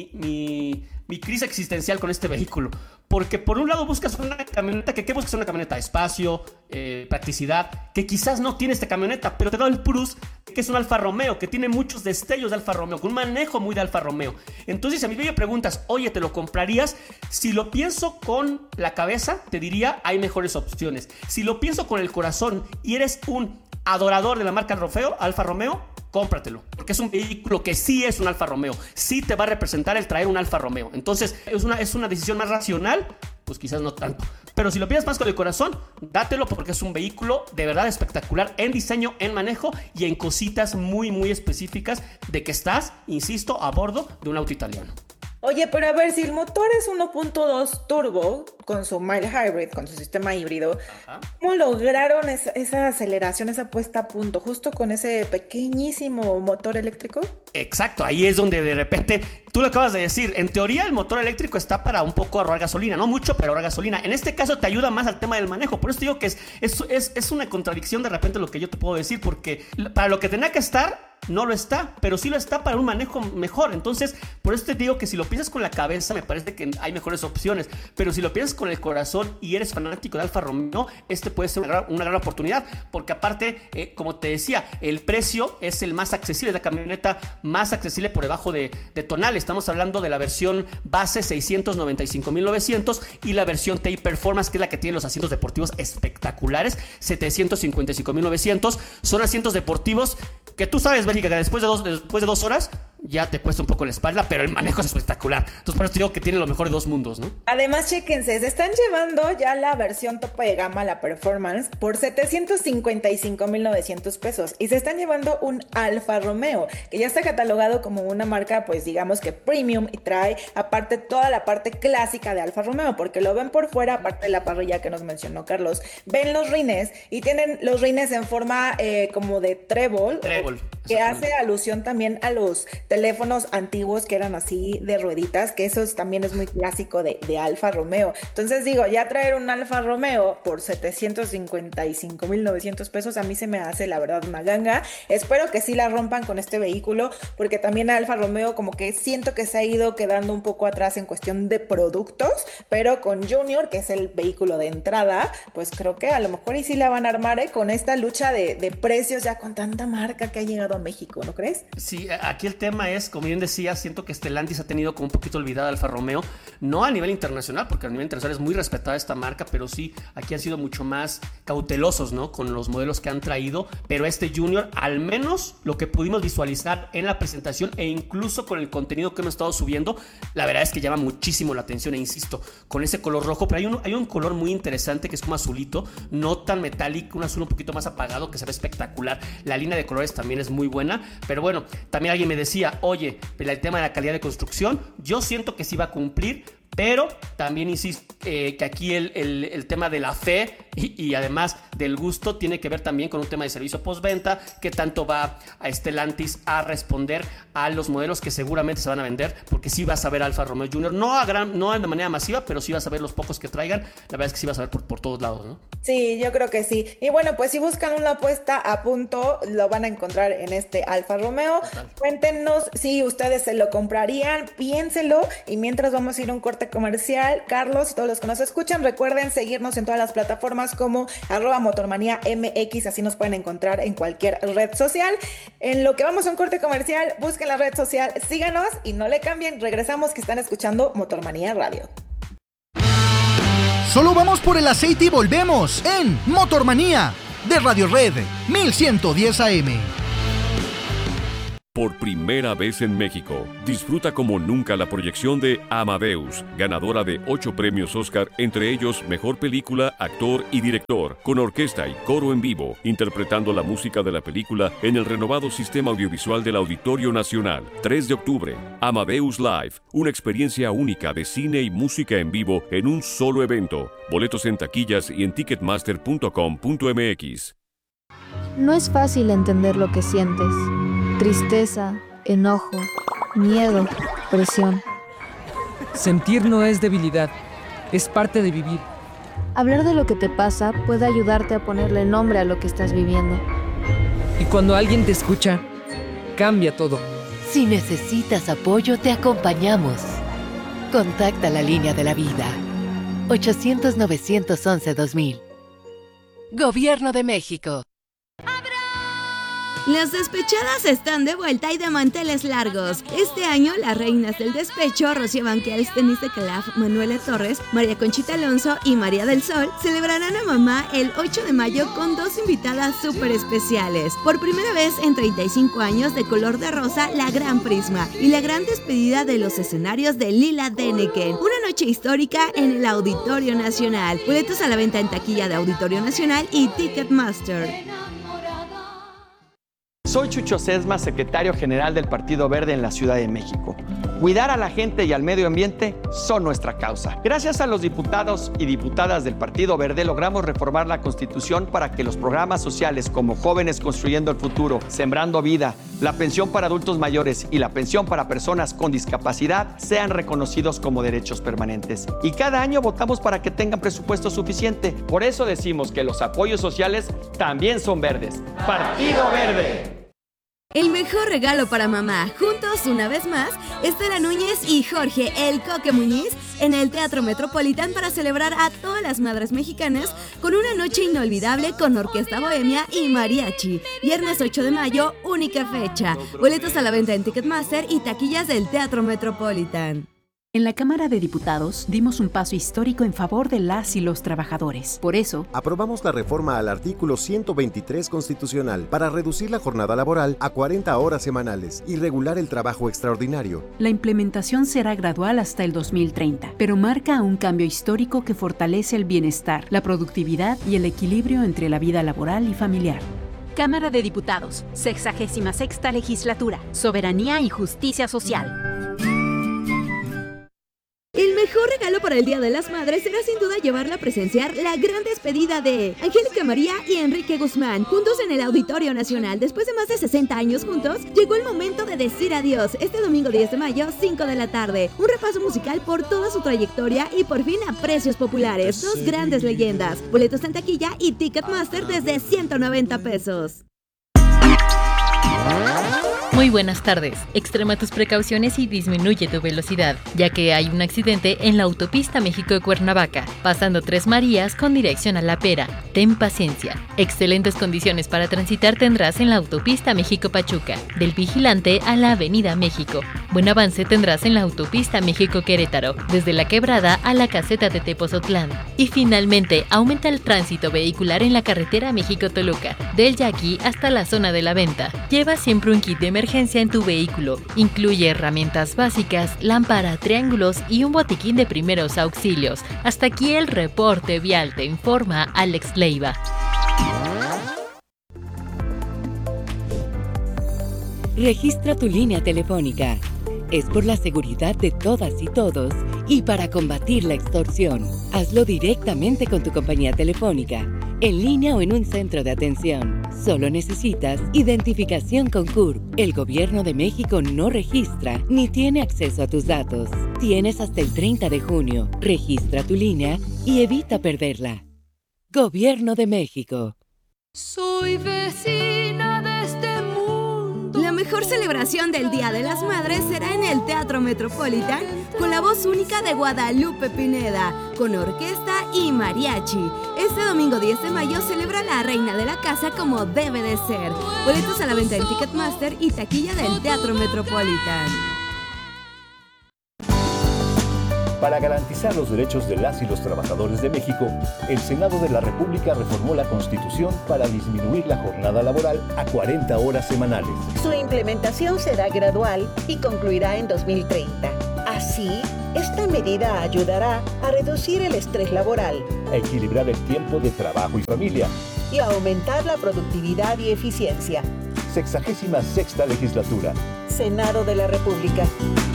mi crisis existencial con este vehículo. Porque por un lado buscas una camioneta, ¿qué buscas una camioneta? Espacio, practicidad, que quizás no tiene esta camioneta, pero te da el plus que es un Alfa Romeo, que tiene muchos destellos de Alfa Romeo, con un manejo muy de Alfa Romeo. Entonces, si a mí me preguntas, oye, ¿te lo comprarías? Si lo pienso con la cabeza, te diría, hay mejores opciones. Si lo pienso con el corazón y eres un adorador de la marca Alfa Romeo, cómpratelo, porque es un vehículo que sí es un Alfa Romeo, sí te va a representar el traer un Alfa Romeo. Entonces es una decisión más racional, pues quizás no tanto, pero si lo piensas más con el corazón, dátelo, porque es un vehículo de verdad espectacular en diseño, en manejo y en cositas muy muy específicas de que estás, insisto, a bordo de un auto italiano. Oye, pero a ver, si el motor es 1.2 turbo con su mild hybrid, con su sistema híbrido, ajá, ¿cómo lograron esa aceleración, esa puesta a punto, justo con ese pequeñísimo motor eléctrico? Exacto, ahí es donde de repente, tú lo acabas de decir, en teoría el motor eléctrico está para un poco ahorrar gasolina, no mucho, pero ahorrar gasolina. En este caso te ayuda más al tema del manejo, por eso te digo que es una contradicción de repente lo que yo te puedo decir, porque para lo que tenía que estar, no lo está, pero sí lo está para un manejo mejor. Entonces, por eso te digo que si lo piensas con la cabeza, me parece que hay mejores opciones, pero si lo piensas con el corazón y eres fanático de Alfa Romeo, puede ser una gran oportunidad, porque aparte, como te decía, el precio es el más accesible, es la camioneta más accesible por debajo de tonal. Estamos hablando de la versión base 695,900 y la versión TI Performance, que es la que tiene los asientos deportivos espectaculares, 755,900. Son asientos deportivos que tú sabes, Bélgica, que después de 2 horas ya te cuesta un poco la espalda, pero el manejo es espectacular. Entonces, por eso te digo que tiene lo mejor de 2 mundos, ¿no? Además, chéquense, se están llevando ya la versión tope de gama, la Performance, por 755,900 pesos. Y se están llevando un Alfa Romeo, que ya está catalogado como una marca, pues digamos que premium, y trae aparte toda la parte clásica de Alfa Romeo, porque lo ven por fuera, aparte de la parrilla que nos mencionó Carlos. Ven los rines y tienen los rines en forma como de trébol, que hace alusión también a los teléfonos antiguos que eran así de rueditas, que eso también es muy clásico de Alfa Romeo. Entonces digo, ya traer un Alfa Romeo por 755,900 pesos a mí se me hace la verdad una ganga. Espero que sí la rompan con este vehículo, porque también Alfa Romeo como que siento que se ha ido quedando un poco atrás en cuestión de productos, pero con Junior, que es el vehículo de entrada, pues creo que a lo mejor y sí la van a armar con esta lucha de precios ya con tanta marca que ha llegado a México, ¿no crees? Sí, aquí el tema tema es, como bien decía, siento que Stellantis ha tenido como un poquito olvidada Alfa Romeo, no a nivel internacional, porque a nivel internacional es muy respetada esta marca, pero sí, aquí han sido mucho más cautelosos, ¿no? Con los modelos que han traído, pero este Junior, al menos lo que pudimos visualizar en la presentación e incluso con el contenido que hemos estado subiendo, la verdad es que llama muchísimo la atención, e insisto, con ese color rojo, pero hay un color muy interesante que es como azulito, no tan metálico, un azul un poquito más apagado que se ve espectacular. La línea de colores también es muy buena, pero bueno, también alguien me decía, oye, el tema de la calidad de construcción, yo siento que sí va a cumplir, pero también insisto que aquí el tema de la fe y además del gusto tiene que ver también con un tema de servicio postventa, que tanto va a Stellantis a responder a los modelos que seguramente se van a vender, porque sí vas a ver Alfa Romeo Junior, no de manera masiva, pero sí vas a ver los pocos que traigan, la verdad es que sí vas a ver por todos lados, ¿no? Sí, yo creo que sí. Y bueno, pues si buscan una apuesta a punto, lo van a encontrar en este Alfa Romeo. Total. Cuéntenos si ustedes se lo comprarían, piénselo, y mientras vamos a ir a un corte comercial, Carlos y todos los que nos escuchan, recuerden seguirnos en todas las plataformas como @motormaniamx, así nos pueden encontrar en cualquier red social. En lo que vamos a un corte comercial, busquen la red social, síganos y no le cambien. Regresamos, que están escuchando Motormanía Radio. Solo vamos por el aceite y volvemos en Motormanía de Radio Red 1110 AM. Por primera vez en México, disfruta como nunca la proyección de Amadeus, ganadora de 8 premios Oscar, entre ellos Mejor Película, Actor y Director, con orquesta y coro en vivo, interpretando la música de la película en el renovado sistema audiovisual del Auditorio Nacional. 3 de octubre, Amadeus Live, una experiencia única de cine y música en vivo en un solo evento. Boletos en taquillas y en ticketmaster.com.mx. No es fácil entender lo que sientes. Tristeza, enojo, miedo, presión. Sentir no es debilidad, es parte de vivir. Hablar de lo que te pasa puede ayudarte a ponerle nombre a lo que estás viviendo. Y cuando alguien te escucha, cambia todo. Si necesitas apoyo, te acompañamos. Contacta la línea de la vida. 800-911-2000. Gobierno de México. Las despechadas están de vuelta y de manteles largos. Este año, las reinas del despecho, Rocío Banquels, Denise de Calaf, Manuela Torres, María Conchita Alonso y María del Sol, celebrarán a mamá el 8 de mayo con 2 invitadas súper especiales. Por primera vez en 35 años, de color de rosa, la Gran Prisma y la gran despedida de los escenarios de Lila Denneken. Una noche histórica en el Auditorio Nacional. Boletos a la venta en taquilla de Auditorio Nacional y Ticketmaster. Soy Chucho Sesma, secretario general del Partido Verde en la Ciudad de México. Cuidar a la gente y al medio ambiente son nuestra causa. Gracias a los diputados y diputadas del Partido Verde logramos reformar la Constitución para que los programas sociales como Jóvenes Construyendo el Futuro, Sembrando Vida, la pensión para adultos mayores y la pensión para personas con discapacidad sean reconocidos como derechos permanentes. Y cada año votamos para que tengan presupuesto suficiente. Por eso decimos que los apoyos sociales también son verdes. Partido Verde. El mejor regalo para mamá. Juntos, una vez más, Estela Núñez y Jorge El Coque Muñiz en el Teatro Metropolitan para celebrar a todas las madres mexicanas con una noche inolvidable con orquesta bohemia y mariachi. Viernes 8 de mayo, única fecha. Boletos a la venta en Ticketmaster y taquillas del Teatro Metropolitan. En la Cámara de Diputados dimos un paso histórico en favor de las y los trabajadores. Por eso, aprobamos la reforma al artículo 123 constitucional para reducir la jornada laboral a 40 horas semanales y regular el trabajo extraordinario. La implementación será gradual hasta el 2030, pero marca un cambio histórico que fortalece el bienestar, la productividad y el equilibrio entre la vida laboral y familiar. Cámara de Diputados, 66ª Legislatura, Soberanía y Justicia Social. El mejor regalo para el Día de las Madres será sin duda llevarla a presenciar la gran despedida de Angélica María y Enrique Guzmán, juntos en el Auditorio Nacional. Después de más de 60 años juntos, llegó el momento de decir adiós. Este domingo 10 de mayo, 5 de la tarde. Un repaso musical por toda su trayectoria y por fin a precios populares. 2 grandes leyendas. Boletos en taquilla y Ticketmaster desde $190. Muy buenas tardes. Extrema tus precauciones y disminuye tu velocidad, ya que hay un accidente en la autopista México-Cuernavaca, pasando Tres Marías con dirección a La Pera. Ten paciencia. Excelentes condiciones para transitar tendrás en la autopista México-Pachuca, del Vigilante a la Avenida México. Buen avance tendrás en la autopista México-Querétaro, desde La Quebrada a la caseta de Tepozotlán. Y finalmente, aumenta el tránsito vehicular en la carretera México-Toluca, del Yaqui hasta la zona de la venta. Lleva siempre un kit de emergencia en tu vehículo. Incluye herramientas básicas, lámpara, triángulos y un botiquín de primeros auxilios. Hasta aquí el reporte vial, te informa Alex Leiva. Registra tu línea telefónica. Es por la seguridad de todas y todos y para combatir la extorsión. Hazlo directamente con tu compañía telefónica, en línea o en un centro de atención. Solo necesitas identificación con CURP. El Gobierno de México no registra ni tiene acceso a tus datos. Tienes hasta el 30 de junio. Registra tu línea y evita perderla. Gobierno de México. Soy vecina de este mundo. La mejor celebración del Día de las Madres será en el Teatro Metropolitan con la voz única de Guadalupe Pineda, con orquesta y mariachi. Este domingo 10 de mayo celebra la reina de la casa como debe de ser. Boletos a la venta en Ticketmaster y taquilla del Teatro Metropolitan. Para garantizar los derechos de las y los trabajadores de México, el Senado de la República reformó la Constitución para disminuir la jornada laboral a 40 horas semanales. Su implementación será gradual y concluirá en 2030. Así, esta medida ayudará a reducir el estrés laboral, a equilibrar el tiempo de trabajo y familia y a aumentar la productividad y eficiencia. 66ª Legislatura. Senado de la República.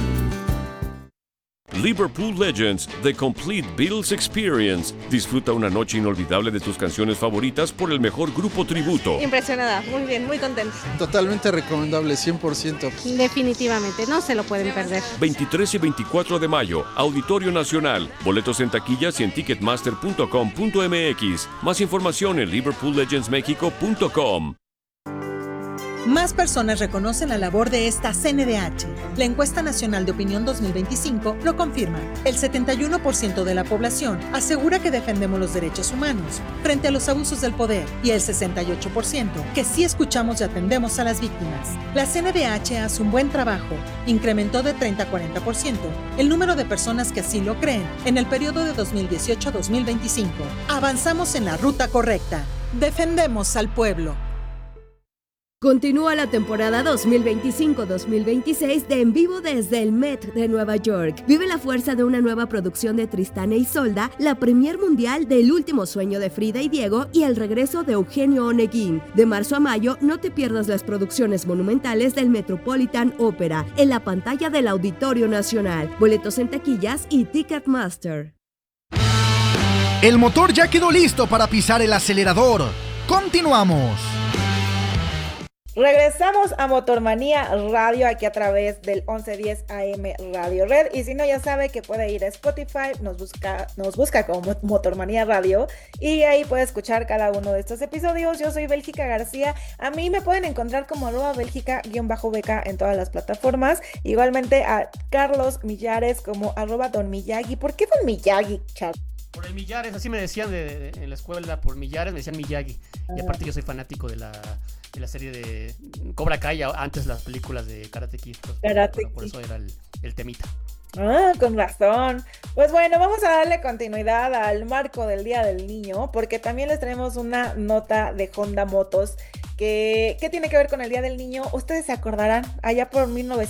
Liverpool Legends, The Complete Beatles Experience. Disfruta una noche inolvidable de tus canciones favoritas por el mejor grupo tributo. Impresionada, muy bien, muy contenta. Totalmente recomendable, 100%. Definitivamente, no se lo pueden perder. 23 y 24 de mayo, Auditorio Nacional. Boletos en taquillas y en ticketmaster.com.mx. Más información en liverpoollegendsmexico.com. Más personas reconocen la labor de esta CNDH. La Encuesta Nacional de Opinión 2025 lo confirma. El 71% de la población asegura que defendemos los derechos humanos frente a los abusos del poder y el 68% que sí escuchamos y atendemos a las víctimas. La CNDH hace un buen trabajo. Incrementó de 30 a 40% el número de personas que así lo creen en el periodo de 2018 a 2025. Avanzamos en la ruta correcta. Defendemos al pueblo. Continúa la temporada 2025-2026 de En Vivo desde el Met de Nueva York. Vive la fuerza de una nueva producción de Tristán e Isolda, la premier mundial del Último Sueño de Frida y Diego y el regreso de Eugenio Oneguín. De marzo a mayo, no te pierdas las producciones monumentales del Metropolitan Opera en la pantalla del Auditorio Nacional. Boletos en taquillas y Ticketmaster. El motor ya quedó listo para pisar el acelerador. Continuamos. Regresamos a Motormanía Radio aquí a través del 1110 AM Radio Red, y si no ya sabe que puede ir a Spotify, nos busca como Motormanía Radio y ahí puede escuchar cada uno de estos episodios. Yo soy Bélgica García, a mí me pueden encontrar como @Bélgica_beca en todas las plataformas, igualmente a Carlos Millares como @Don Miyagi. ¿Por qué Don Miyagi, chat? Por el Millares, así me decían en la escuela, por Millares me decían Miyagi, y aparte yo soy fanático de la serie de Cobra Kai, antes las películas de Karate Kid. Por eso era el temita. Ah, con razón. Pues bueno, vamos a darle continuidad al marco del Día del Niño, porque también les traemos una nota de Honda Motos que tiene que ver con el Día del Niño. Ustedes se acordarán, allá por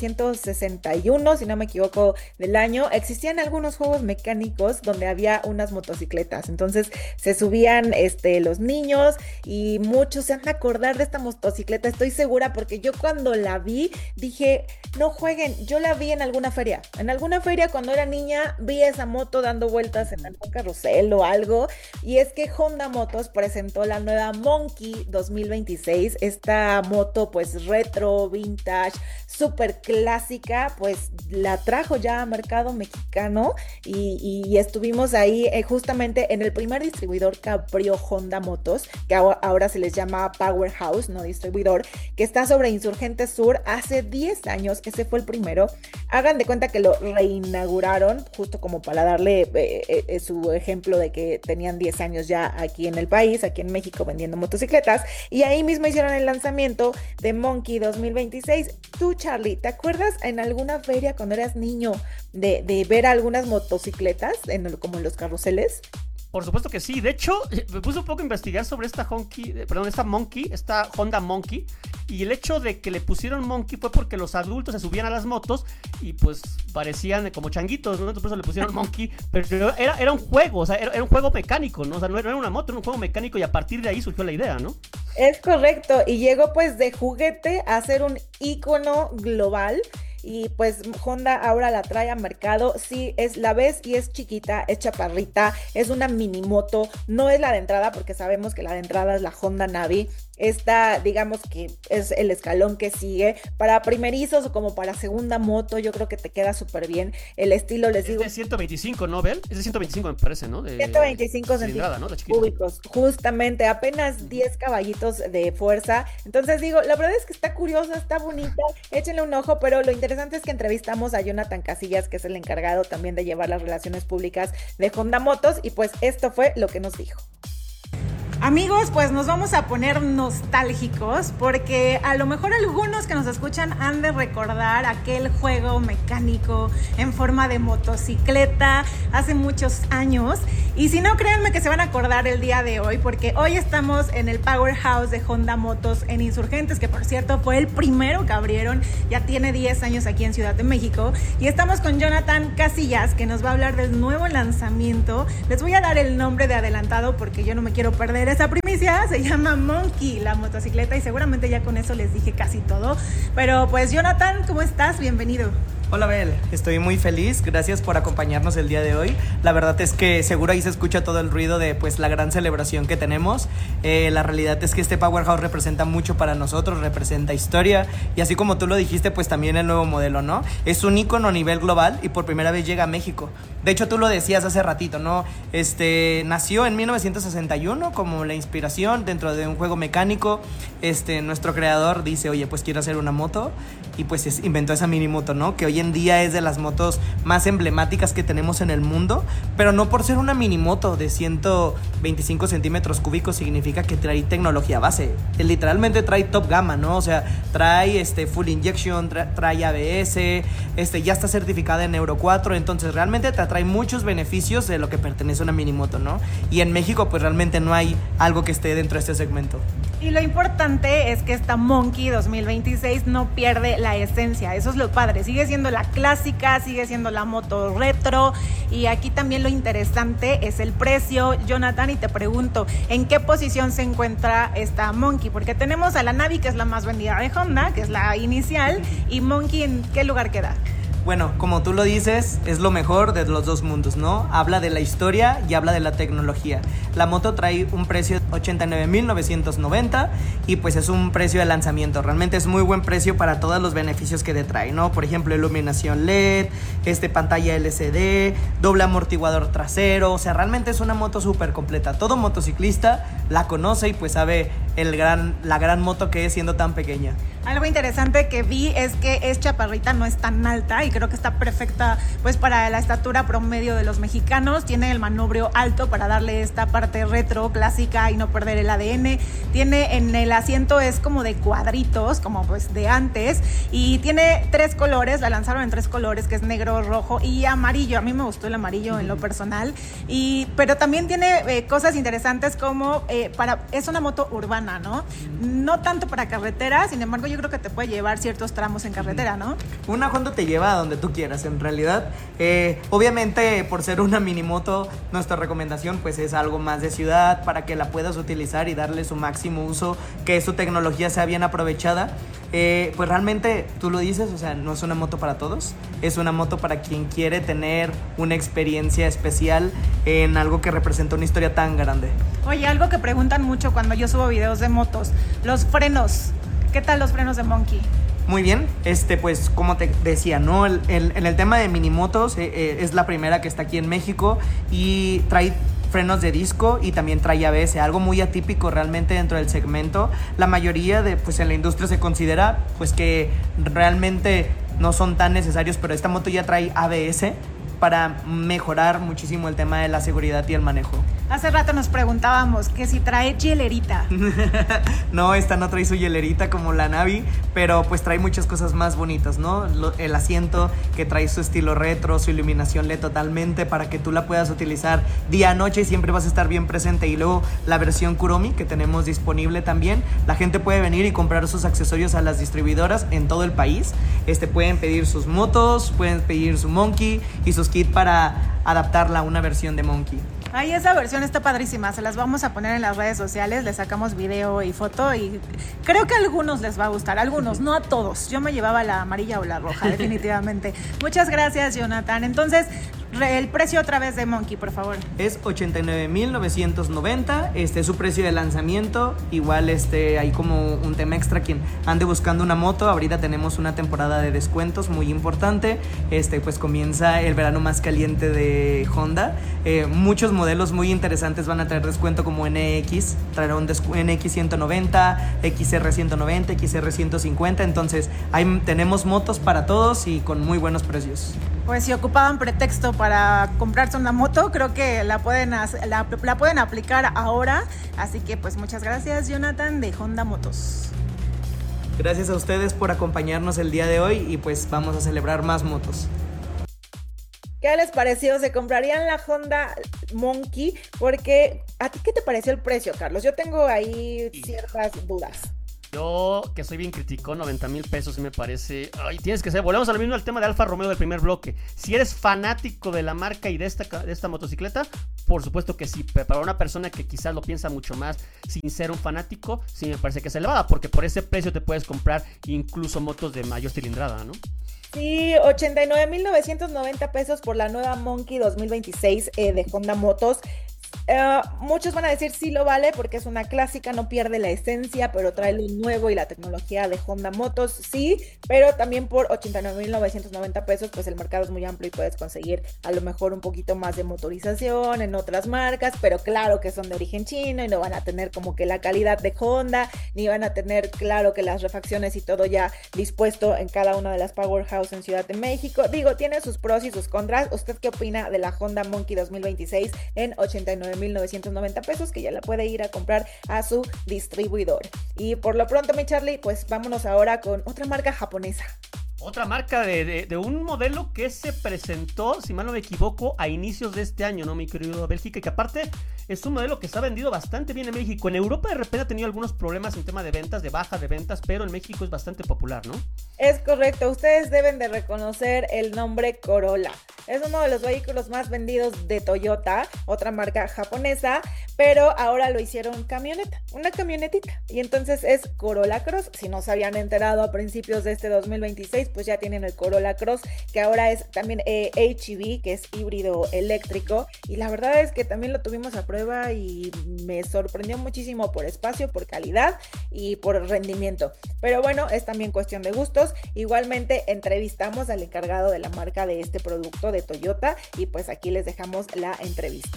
1961, si no me equivoco del año, existían algunos juegos mecánicos donde había unas motocicletas. Entonces se subían los niños y muchos se han de acordar de esta motocicleta, estoy segura, porque yo cuando la vi dije, no jueguen, yo la vi en alguna feria. En alguna feria cuando era niña vi esa moto dando vueltas en algún carrusel o algo, y es que Honda Motos presentó la nueva Monkey 2026 2016, esta moto pues retro, vintage, súper clásica, pues la trajo ya a mercado mexicano y estuvimos ahí justamente en el primer distribuidor que abrió Honda Motos, que ahora se les llama Powerhouse, no distribuidor, que está sobre Insurgentes Sur hace 10 años, ese fue el primero. Hagan de cuenta que lo reinauguraron, justo como para darle su ejemplo de que tenían 10 años ya aquí en el país, aquí en México vendiendo motocicletas, y ahí mismo hicieron el lanzamiento de Monkey 2026. Tú, Charlie, ¿te acuerdas en alguna feria cuando eras niño de ver algunas motocicletas como en los carruseles? Por supuesto que sí. De hecho, me puse un poco a investigar sobre esta Honda Monkey. Y el hecho de que le pusieron Monkey fue porque los adultos se subían a las motos y pues parecían como changuitos, ¿no? Entonces por eso le pusieron Monkey. Pero era un juego, o sea, era un juego mecánico, ¿no? O sea, no era una moto, era un juego mecánico y a partir de ahí surgió la idea, ¿no? Es correcto. Y llegó pues de juguete a ser un ícono global. Y pues Honda ahora la trae a mercado. Sí, la ves y es chiquita, es chaparrita, es una mini moto, no es la de entrada porque sabemos que la de entrada es la Honda Navi. Esta, digamos que es el escalón que sigue. Para primerizos o como para segunda moto, yo creo que te queda súper bien. El estilo, les digo... Es de 125, ¿no, Bel? Es de 125, me parece, ¿no? 125 centímetros cúbicos. Justamente, apenas 10 caballitos de fuerza. Entonces digo, la verdad es que está curiosa, está bonita. Échenle un ojo, pero lo interesante es que entrevistamos a Jonathan Casillas, que es el encargado también de llevar las relaciones públicas de Honda Motos. Y pues esto fue lo que nos dijo. Amigos, pues nos vamos a poner nostálgicos porque a lo mejor algunos que nos escuchan han de recordar aquel juego mecánico en forma de motocicleta hace muchos años. Y si no, créanme que se van a acordar el día de hoy porque hoy estamos en el Powerhouse de Honda Motos en Insurgentes, que por cierto fue el primero que abrieron, ya tiene 10 años aquí en Ciudad de México. Y estamos con Jonathan Casillas, que nos va a hablar del nuevo lanzamiento. Les voy a dar el nombre de adelantado porque yo no me quiero perder esa primicia. Se llama Monkey, la motocicleta, y seguramente ya con eso les dije casi todo. Pero pues Jonathan, ¿cómo estás? Bienvenido. Hola Bel, estoy muy feliz, gracias por acompañarnos el día de hoy. La verdad es que seguro ahí se escucha todo el ruido de pues la gran celebración que tenemos. La realidad es que este Powerhouse representa mucho para nosotros, representa historia y así como tú lo dijiste, pues también el nuevo modelo, ¿no? Es un ícono a nivel global y por primera vez llega a México. De hecho tú lo decías hace ratito, ¿no? Nació en 1961 como la inspiración dentro de un juego mecánico. Nuestro creador dice, oye, pues quiero hacer una moto y pues inventó esa mini moto, ¿no? Que hoy en día es de las motos más emblemáticas que tenemos en el mundo, pero no por ser una mini moto de 125 centímetros cúbicos significa que trae tecnología base. Literalmente trae top gama, ¿no? O sea, trae full injection, trae ABS, ya está certificada en Euro 4, entonces realmente te trae muchos beneficios de lo que pertenece a una mini moto, ¿no? Y en México pues realmente no hay algo que esté dentro de este segmento. Y lo importante es que esta Monkey 2026 no pierde la esencia, eso es lo padre, sigue siendo la clásica, sigue siendo la moto retro y aquí también lo interesante es el precio. Jonathan, y te pregunto, ¿en qué posición se encuentra esta Monkey? Porque tenemos a la Navi, que es la más vendida de Honda, que es la inicial, y Monkey, ¿en qué lugar queda? Bueno, como tú lo dices, es lo mejor de los dos mundos, ¿no? Habla de la historia y habla de la tecnología. La moto trae un precio de 89,990 y pues es un precio de lanzamiento. Realmente es muy buen precio para todos los beneficios que te trae, ¿no? Por ejemplo, iluminación LED, pantalla LCD, doble amortiguador trasero. O sea, realmente es una moto súper completa. Todo motociclista la conoce y pues sabe la gran moto que es siendo tan pequeña. Algo interesante que vi es que es chaparrita, no es tan alta y creo que está perfecta pues para la estatura promedio de los mexicanos. Tiene el manubrio alto para darle esta parte retro, clásica y no perder el ADN. Tiene en el asiento, es como de cuadritos, como pues de antes, y tiene 3 colores, la lanzaron en 3 colores, que es negro, rojo y amarillo. A mí me gustó el amarillo en lo personal, pero también tiene cosas interesantes como es una moto urbana, ¿no? No tanto para carretera, sin embargo yo creo que te puede llevar ciertos tramos en carretera, ¿no? Una Honda te lleva a donde tú quieras, en realidad. Obviamente, por ser una minimoto, nuestra recomendación pues es algo más de ciudad para que la puedas utilizar y darle su máximo uso, que su tecnología sea bien aprovechada. Pues realmente, tú lo dices, o sea, no es una moto para todos, es una moto para quien quiere tener una experiencia especial en algo que representa una historia tan grande. Oye, algo que preguntan mucho cuando yo subo videos de motos, los frenos. ¿Qué tal los frenos de Monkey? Muy bien, pues como te decía, ¿no? En el tema de minimotos, es la primera que está aquí en México y trae frenos de disco y también trae ABS, algo muy atípico realmente dentro del segmento. La mayoría pues en la industria se considera pues que realmente no son tan necesarios, pero esta moto ya trae ABS para mejorar muchísimo el tema de la seguridad y el manejo. Hace rato nos preguntábamos que si trae hielerita. No, esta no trae su hielerita como la Navi, pero pues trae muchas cosas más bonitas, ¿no? El asiento que trae su estilo retro, su iluminación LED totalmente para que tú la puedas utilizar día, noche y siempre vas a estar bien presente. Y luego la versión Kuromi que tenemos disponible también. La gente puede venir y comprar sus accesorios a las distribuidoras en todo el país. Pueden pedir sus motos, pueden pedir su Monkey y sus kits para adaptarla a una versión de Monkey. Ay, esa versión está padrísima, se las vamos a poner en las redes sociales, le sacamos video y foto y creo que a algunos les va a gustar, algunos, no a todos. Yo me llevaba la amarilla o la roja, definitivamente. Muchas gracias, Jonathan. Entonces, el precio otra vez de Monkey, por favor. Es $89,990, su precio de lanzamiento. Igual hay como un tema extra, quien ande buscando una moto, ahorita tenemos una temporada de descuentos muy importante. Pues comienza el verano más caliente de Honda. Muchos modelos muy interesantes van a traer descuento, como NX, traerá un NX 190, XR 190, XR 150. Entonces ahí tenemos motos para todos y con muy buenos precios. Pues si ocupaban pretexto para comprarse una moto, creo que la pueden aplicar ahora. Así que pues muchas gracias, Jonathan, de Honda Motos. Gracias a ustedes por acompañarnos el día de hoy y pues vamos a celebrar más motos. ¿Qué les pareció? ¿Se comprarían la Honda Monkey? Porque, ¿a ti qué te pareció el precio, Carlos? Yo tengo ahí ciertas dudas. Yo, que soy bien criticón, 90,000 pesos sí me parece... Ay, tienes que ser... Volvemos a lo mismo al tema de Alfa Romeo del primer bloque. Si eres fanático de la marca y de esta motocicleta, por supuesto que sí. Pero para una persona que quizás lo piensa mucho más sin ser un fanático, sí me parece que es elevada. Porque por ese precio te puedes comprar incluso motos de mayor cilindrada, ¿no? Sí, 89,990 pesos por la nueva Monkey 2026 de Honda Motos. Muchos van a decir sí lo vale porque es una clásica, no pierde la esencia, pero trae lo nuevo y la tecnología de Honda Motos, sí, pero también por 89,990 pesos pues el mercado es muy amplio y puedes conseguir a lo mejor un poquito más de motorización en otras marcas, pero claro que son de origen chino y no van a tener como que la calidad de Honda, ni van a tener claro que las refacciones y todo ya dispuesto en cada una de las Powerhouse en Ciudad de México. Digo, tiene sus pros y sus contras. ¿Usted qué opina de la Honda Monkey 2026 en 89,990 pesos, que ya la puede ir a comprar a su distribuidor? Y por lo pronto, mi Charlie, pues vámonos ahora con otra marca japonesa. Otra marca de un modelo que se presentó, si mal no me equivoco, a inicios de este año, ¿no, mi querido Bélgica? Y que aparte es un modelo que se ha vendido bastante bien en México. En Europa de repente ha tenido algunos problemas en tema de ventas, de baja de ventas, pero en México es bastante popular, ¿no? Es correcto, ustedes deben de reconocer el nombre Corolla. Es uno de los vehículos más vendidos de Toyota, otra marca japonesa, pero ahora lo hicieron camioneta, una camionetita. Y entonces es Corolla Cross. Si no se habían enterado a principios de este 2026, pues ya tienen el Corolla Cross, que ahora es también HEV, que es híbrido eléctrico. Y la verdad es que también lo tuvimos a prueba y me sorprendió muchísimo por espacio, por calidad y por rendimiento. Pero bueno, es también cuestión de gustos. Igualmente entrevistamos al encargado de la marca de este producto de Toyota y pues aquí les dejamos la entrevista.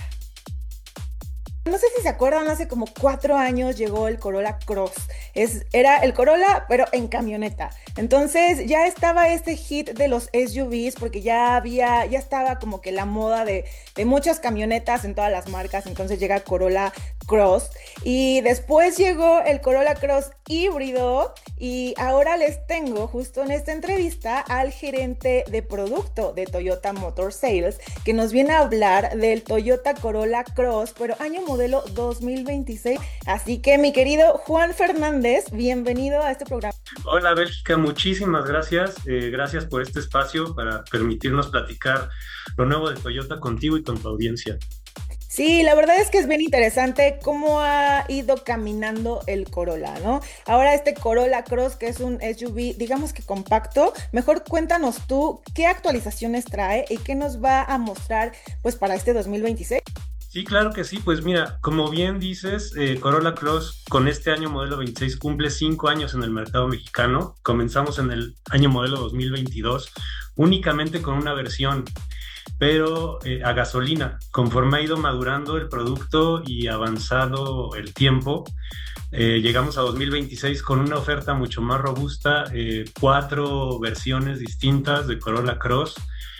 No sé si se acuerdan, hace como 4 años llegó el Corolla Cross. Era el Corolla, pero en camioneta. Entonces ya estaba este hit de los SUVs, porque ya estaba como que la moda de muchas camionetas en todas las marcas. Entonces llega Corolla Cross y después llegó el Corolla Cross híbrido, y ahora les tengo justo en esta entrevista al gerente de producto de Toyota Motor Sales, que nos viene a hablar del Toyota Corolla Cross, pero año modelo 2026. Así que mi querido Juan Fernández, bienvenido a este programa. Hola Bélgica, muchísimas gracias. Gracias por este espacio para permitirnos platicar lo nuevo de Toyota contigo y con tu audiencia. Sí, la verdad es que es bien interesante cómo ha ido caminando el Corolla, ¿no? Ahora este Corolla Cross, que es un SUV, digamos que compacto. Mejor cuéntanos tú qué actualizaciones trae y qué nos va a mostrar pues para este 2026. Sí, claro que sí. Pues mira, como bien dices, Corolla Cross con este año modelo 26 cumple 5 años en el mercado mexicano. Comenzamos en el año modelo 2022 únicamente con una versión, pero a gasolina. Conforme ha ido madurando el producto y avanzado el tiempo, llegamos a 2026 con una oferta mucho más robusta, 4 versiones distintas de Corolla Cross,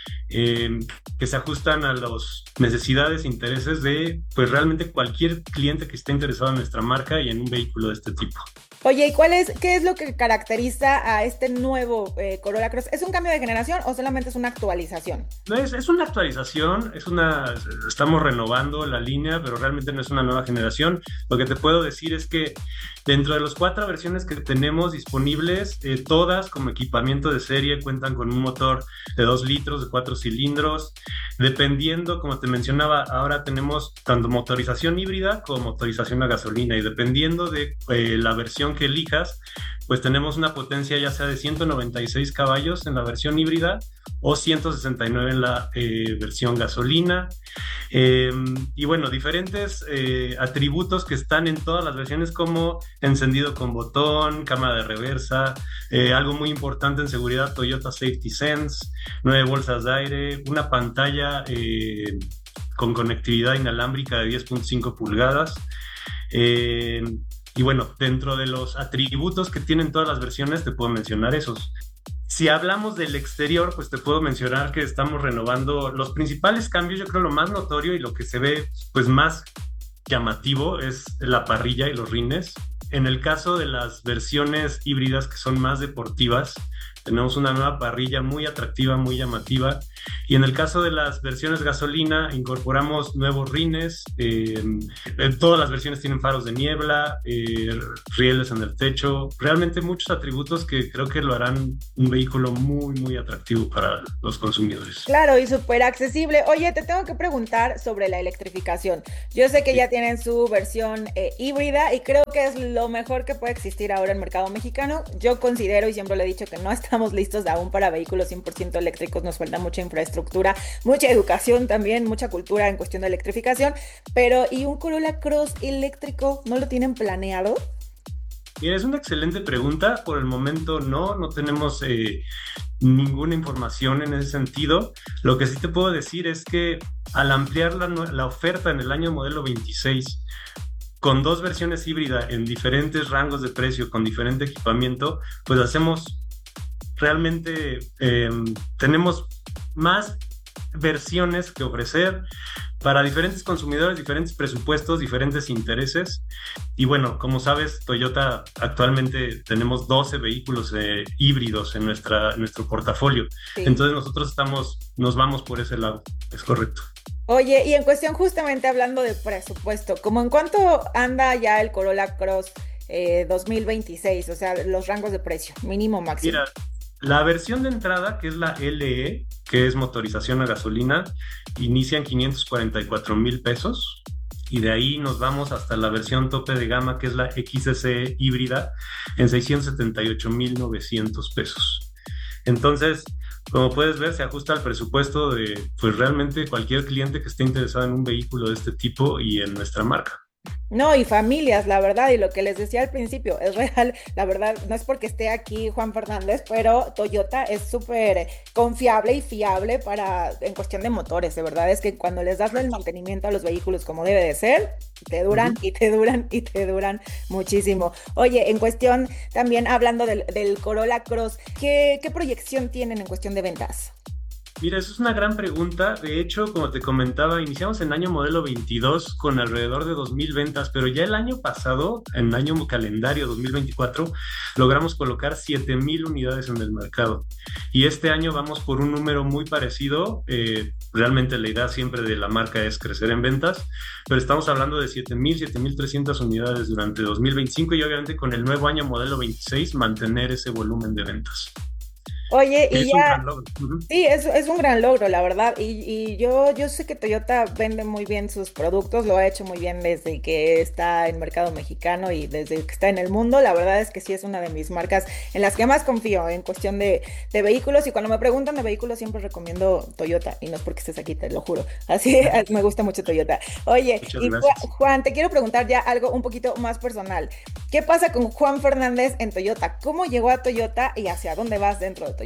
que se ajustan a las necesidades e intereses de pues realmente cualquier cliente que esté interesado en nuestra marca y en un vehículo de este tipo. Oye, ¿y qué es lo que caracteriza a este nuevo Corolla Cross? ¿Es un cambio de generación o solamente es una actualización? No, es una actualización, estamos renovando la línea, pero realmente no es una nueva generación. Lo que te puedo decir es que dentro de las 4 versiones que tenemos disponibles, todas como equipamiento de serie cuentan con un motor de 2 litros, de 4 cilindros. Dependiendo, como te mencionaba, ahora tenemos tanto motorización híbrida como motorización a gasolina, y dependiendo de la versión que elijas, pues tenemos una potencia ya sea de 196 caballos en la versión híbrida o 169 en la versión gasolina. Y bueno, diferentes atributos que están en todas las versiones, como encendido con botón, cámara de reversa, algo muy importante en seguridad, Toyota Safety Sense, 9 bolsas de aire, una pantalla con conectividad inalámbrica de 10.5 pulgadas. Y bueno, dentro de los atributos que tienen todas las versiones te puedo mencionar esos. Si hablamos del exterior, pues te puedo mencionar que estamos renovando los principales cambios. Yo creo lo más notorio y lo que se ve pues más llamativo es la parrilla y los rines. En el caso de las versiones híbridas, que son más deportivas, tenemos una nueva parrilla muy atractiva, muy llamativa. Y en el caso de las versiones gasolina, incorporamos nuevos rines. Todas las versiones tienen faros de niebla, rieles en el techo. Realmente muchos atributos que creo que lo harán un vehículo muy, muy atractivo para los consumidores. Claro, y súper accesible. Oye, te tengo que preguntar sobre la electrificación. Yo sé que ya tienen su versión híbrida y creo que es lo mejor que puede existir ahora en el mercado mexicano. Yo considero, y siempre lo he dicho, que no estamos listos aún para vehículos 100% eléctricos. Nos falta mucha infraestructura, mucha educación también, mucha cultura en cuestión de electrificación. Pero, ¿y un Corolla Cross eléctrico no lo tienen planeado? Mira, es una excelente pregunta. Por el momento no tenemos ninguna información en ese sentido. Lo que sí te puedo decir es que al ampliar la oferta en el año modelo 26, con 2 versiones híbridas en diferentes rangos de precio, con diferente equipamiento, pues hacemos realmente, tenemos más versiones que ofrecer para diferentes consumidores, diferentes presupuestos, diferentes intereses. Y bueno, como sabes, Toyota actualmente tenemos 12 vehículos híbridos en nuestro portafolio. Sí. Entonces nosotros nos vamos por ese lado, es correcto. Oye, y en cuestión justamente hablando de presupuesto, ¿cómo en cuánto anda ya el Corolla Cross 2026? O sea, los rangos de precio, mínimo, máximo. Mira, la versión de entrada, que es la LE, que es motorización a gasolina, inicia en 544,000 pesos. Y de ahí nos vamos hasta la versión tope de gama, que es la XSE híbrida, en 678,900 pesos. Entonces, como puedes ver, se ajusta al presupuesto de pues realmente cualquier cliente que esté interesado en un vehículo de este tipo y en nuestra marca. No, y familias, la verdad, y lo que les decía al principio, es real, la verdad, no es porque esté aquí Juan Fernández, pero Toyota es súper confiable y fiable en cuestión de motores, de verdad, es que cuando les das el mantenimiento a los vehículos como debe de ser, te duran y te duran y te duran muchísimo. Oye, en cuestión, también hablando del Corolla Cross, ¿qué proyección tienen en cuestión de ventas? Mira, eso es una gran pregunta. De hecho, como te comentaba, iniciamos en año modelo 22 con alrededor de 2,000 ventas, pero ya el año pasado, en año calendario 2024, logramos colocar 7,000 unidades en el mercado. Y este año vamos por un número muy parecido. Realmente la idea siempre de la marca es crecer en ventas, pero estamos hablando de 7,000, 7,300 unidades durante 2025 y obviamente con el nuevo año modelo 26 mantener ese volumen de ventas. Oye, Es y un ya, gran logro. sí, es un gran logro, la verdad. Y yo sé que Toyota vende muy bien sus productos, lo ha hecho muy bien desde que está en mercado mexicano y desde que está en el mundo. La verdad es que sí es una de mis marcas en las que más confío en cuestión de vehículos. Y cuando me preguntan de vehículos siempre recomiendo Toyota. Y no es porque estés aquí, te lo juro. Así me gusta mucho Toyota. Oye, Muchas y gracias. Juan, te quiero preguntar ya algo un poquito más personal. ¿Qué pasa con Juan Fernández en Toyota? ¿Cómo llegó a Toyota y hacia dónde vas dentro de Toyota?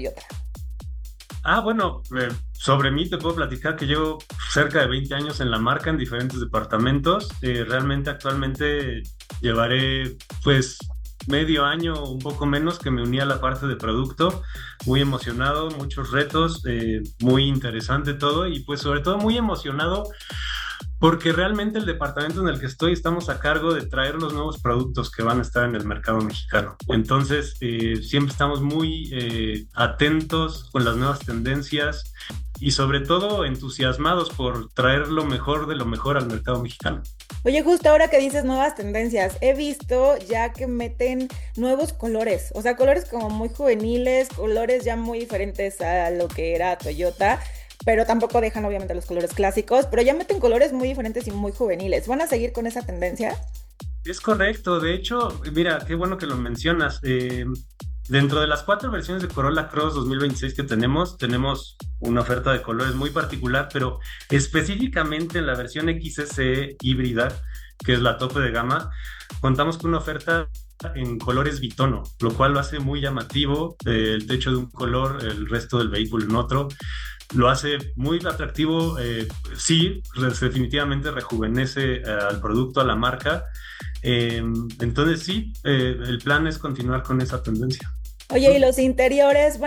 Bueno, sobre mí te puedo platicar que llevo cerca de 20 años en la marca en diferentes departamentos. Realmente actualmente llevaré pues medio año, un poco menos, que me uní a la parte de producto. Muy emocionado, muchos retos, muy interesante todo y pues sobre todo muy emocionado porque realmente el departamento en el que estoy estamos a cargo de traer los nuevos productos que van a estar en el mercado mexicano. Entonces, siempre estamos muy atentos con las nuevas tendencias y sobre todo entusiasmados por traer lo mejor de lo mejor al mercado mexicano. Oye, justo ahora que dices nuevas tendencias, he visto ya que meten nuevos colores, o sea, colores como muy juveniles, colores ya muy diferentes a lo que era Toyota, pero tampoco dejan obviamente los colores clásicos, pero ya meten colores muy diferentes y muy juveniles. ¿Van a seguir con esa tendencia? Es correcto, de hecho, mira, qué bueno que lo mencionas. Dentro de las 4 versiones de Corolla Cross 2026 que tenemos una oferta de colores muy particular, pero específicamente en la versión XSE híbrida, que es la tope de gama, contamos con una oferta en colores bitono, lo cual lo hace muy llamativo. El techo de un color, el resto del vehículo en otro. Lo hace muy atractivo, sí, definitivamente rejuvenece al producto, a la marca. Entonces sí, el plan es continuar con esa tendencia. Oye, ¿y los interiores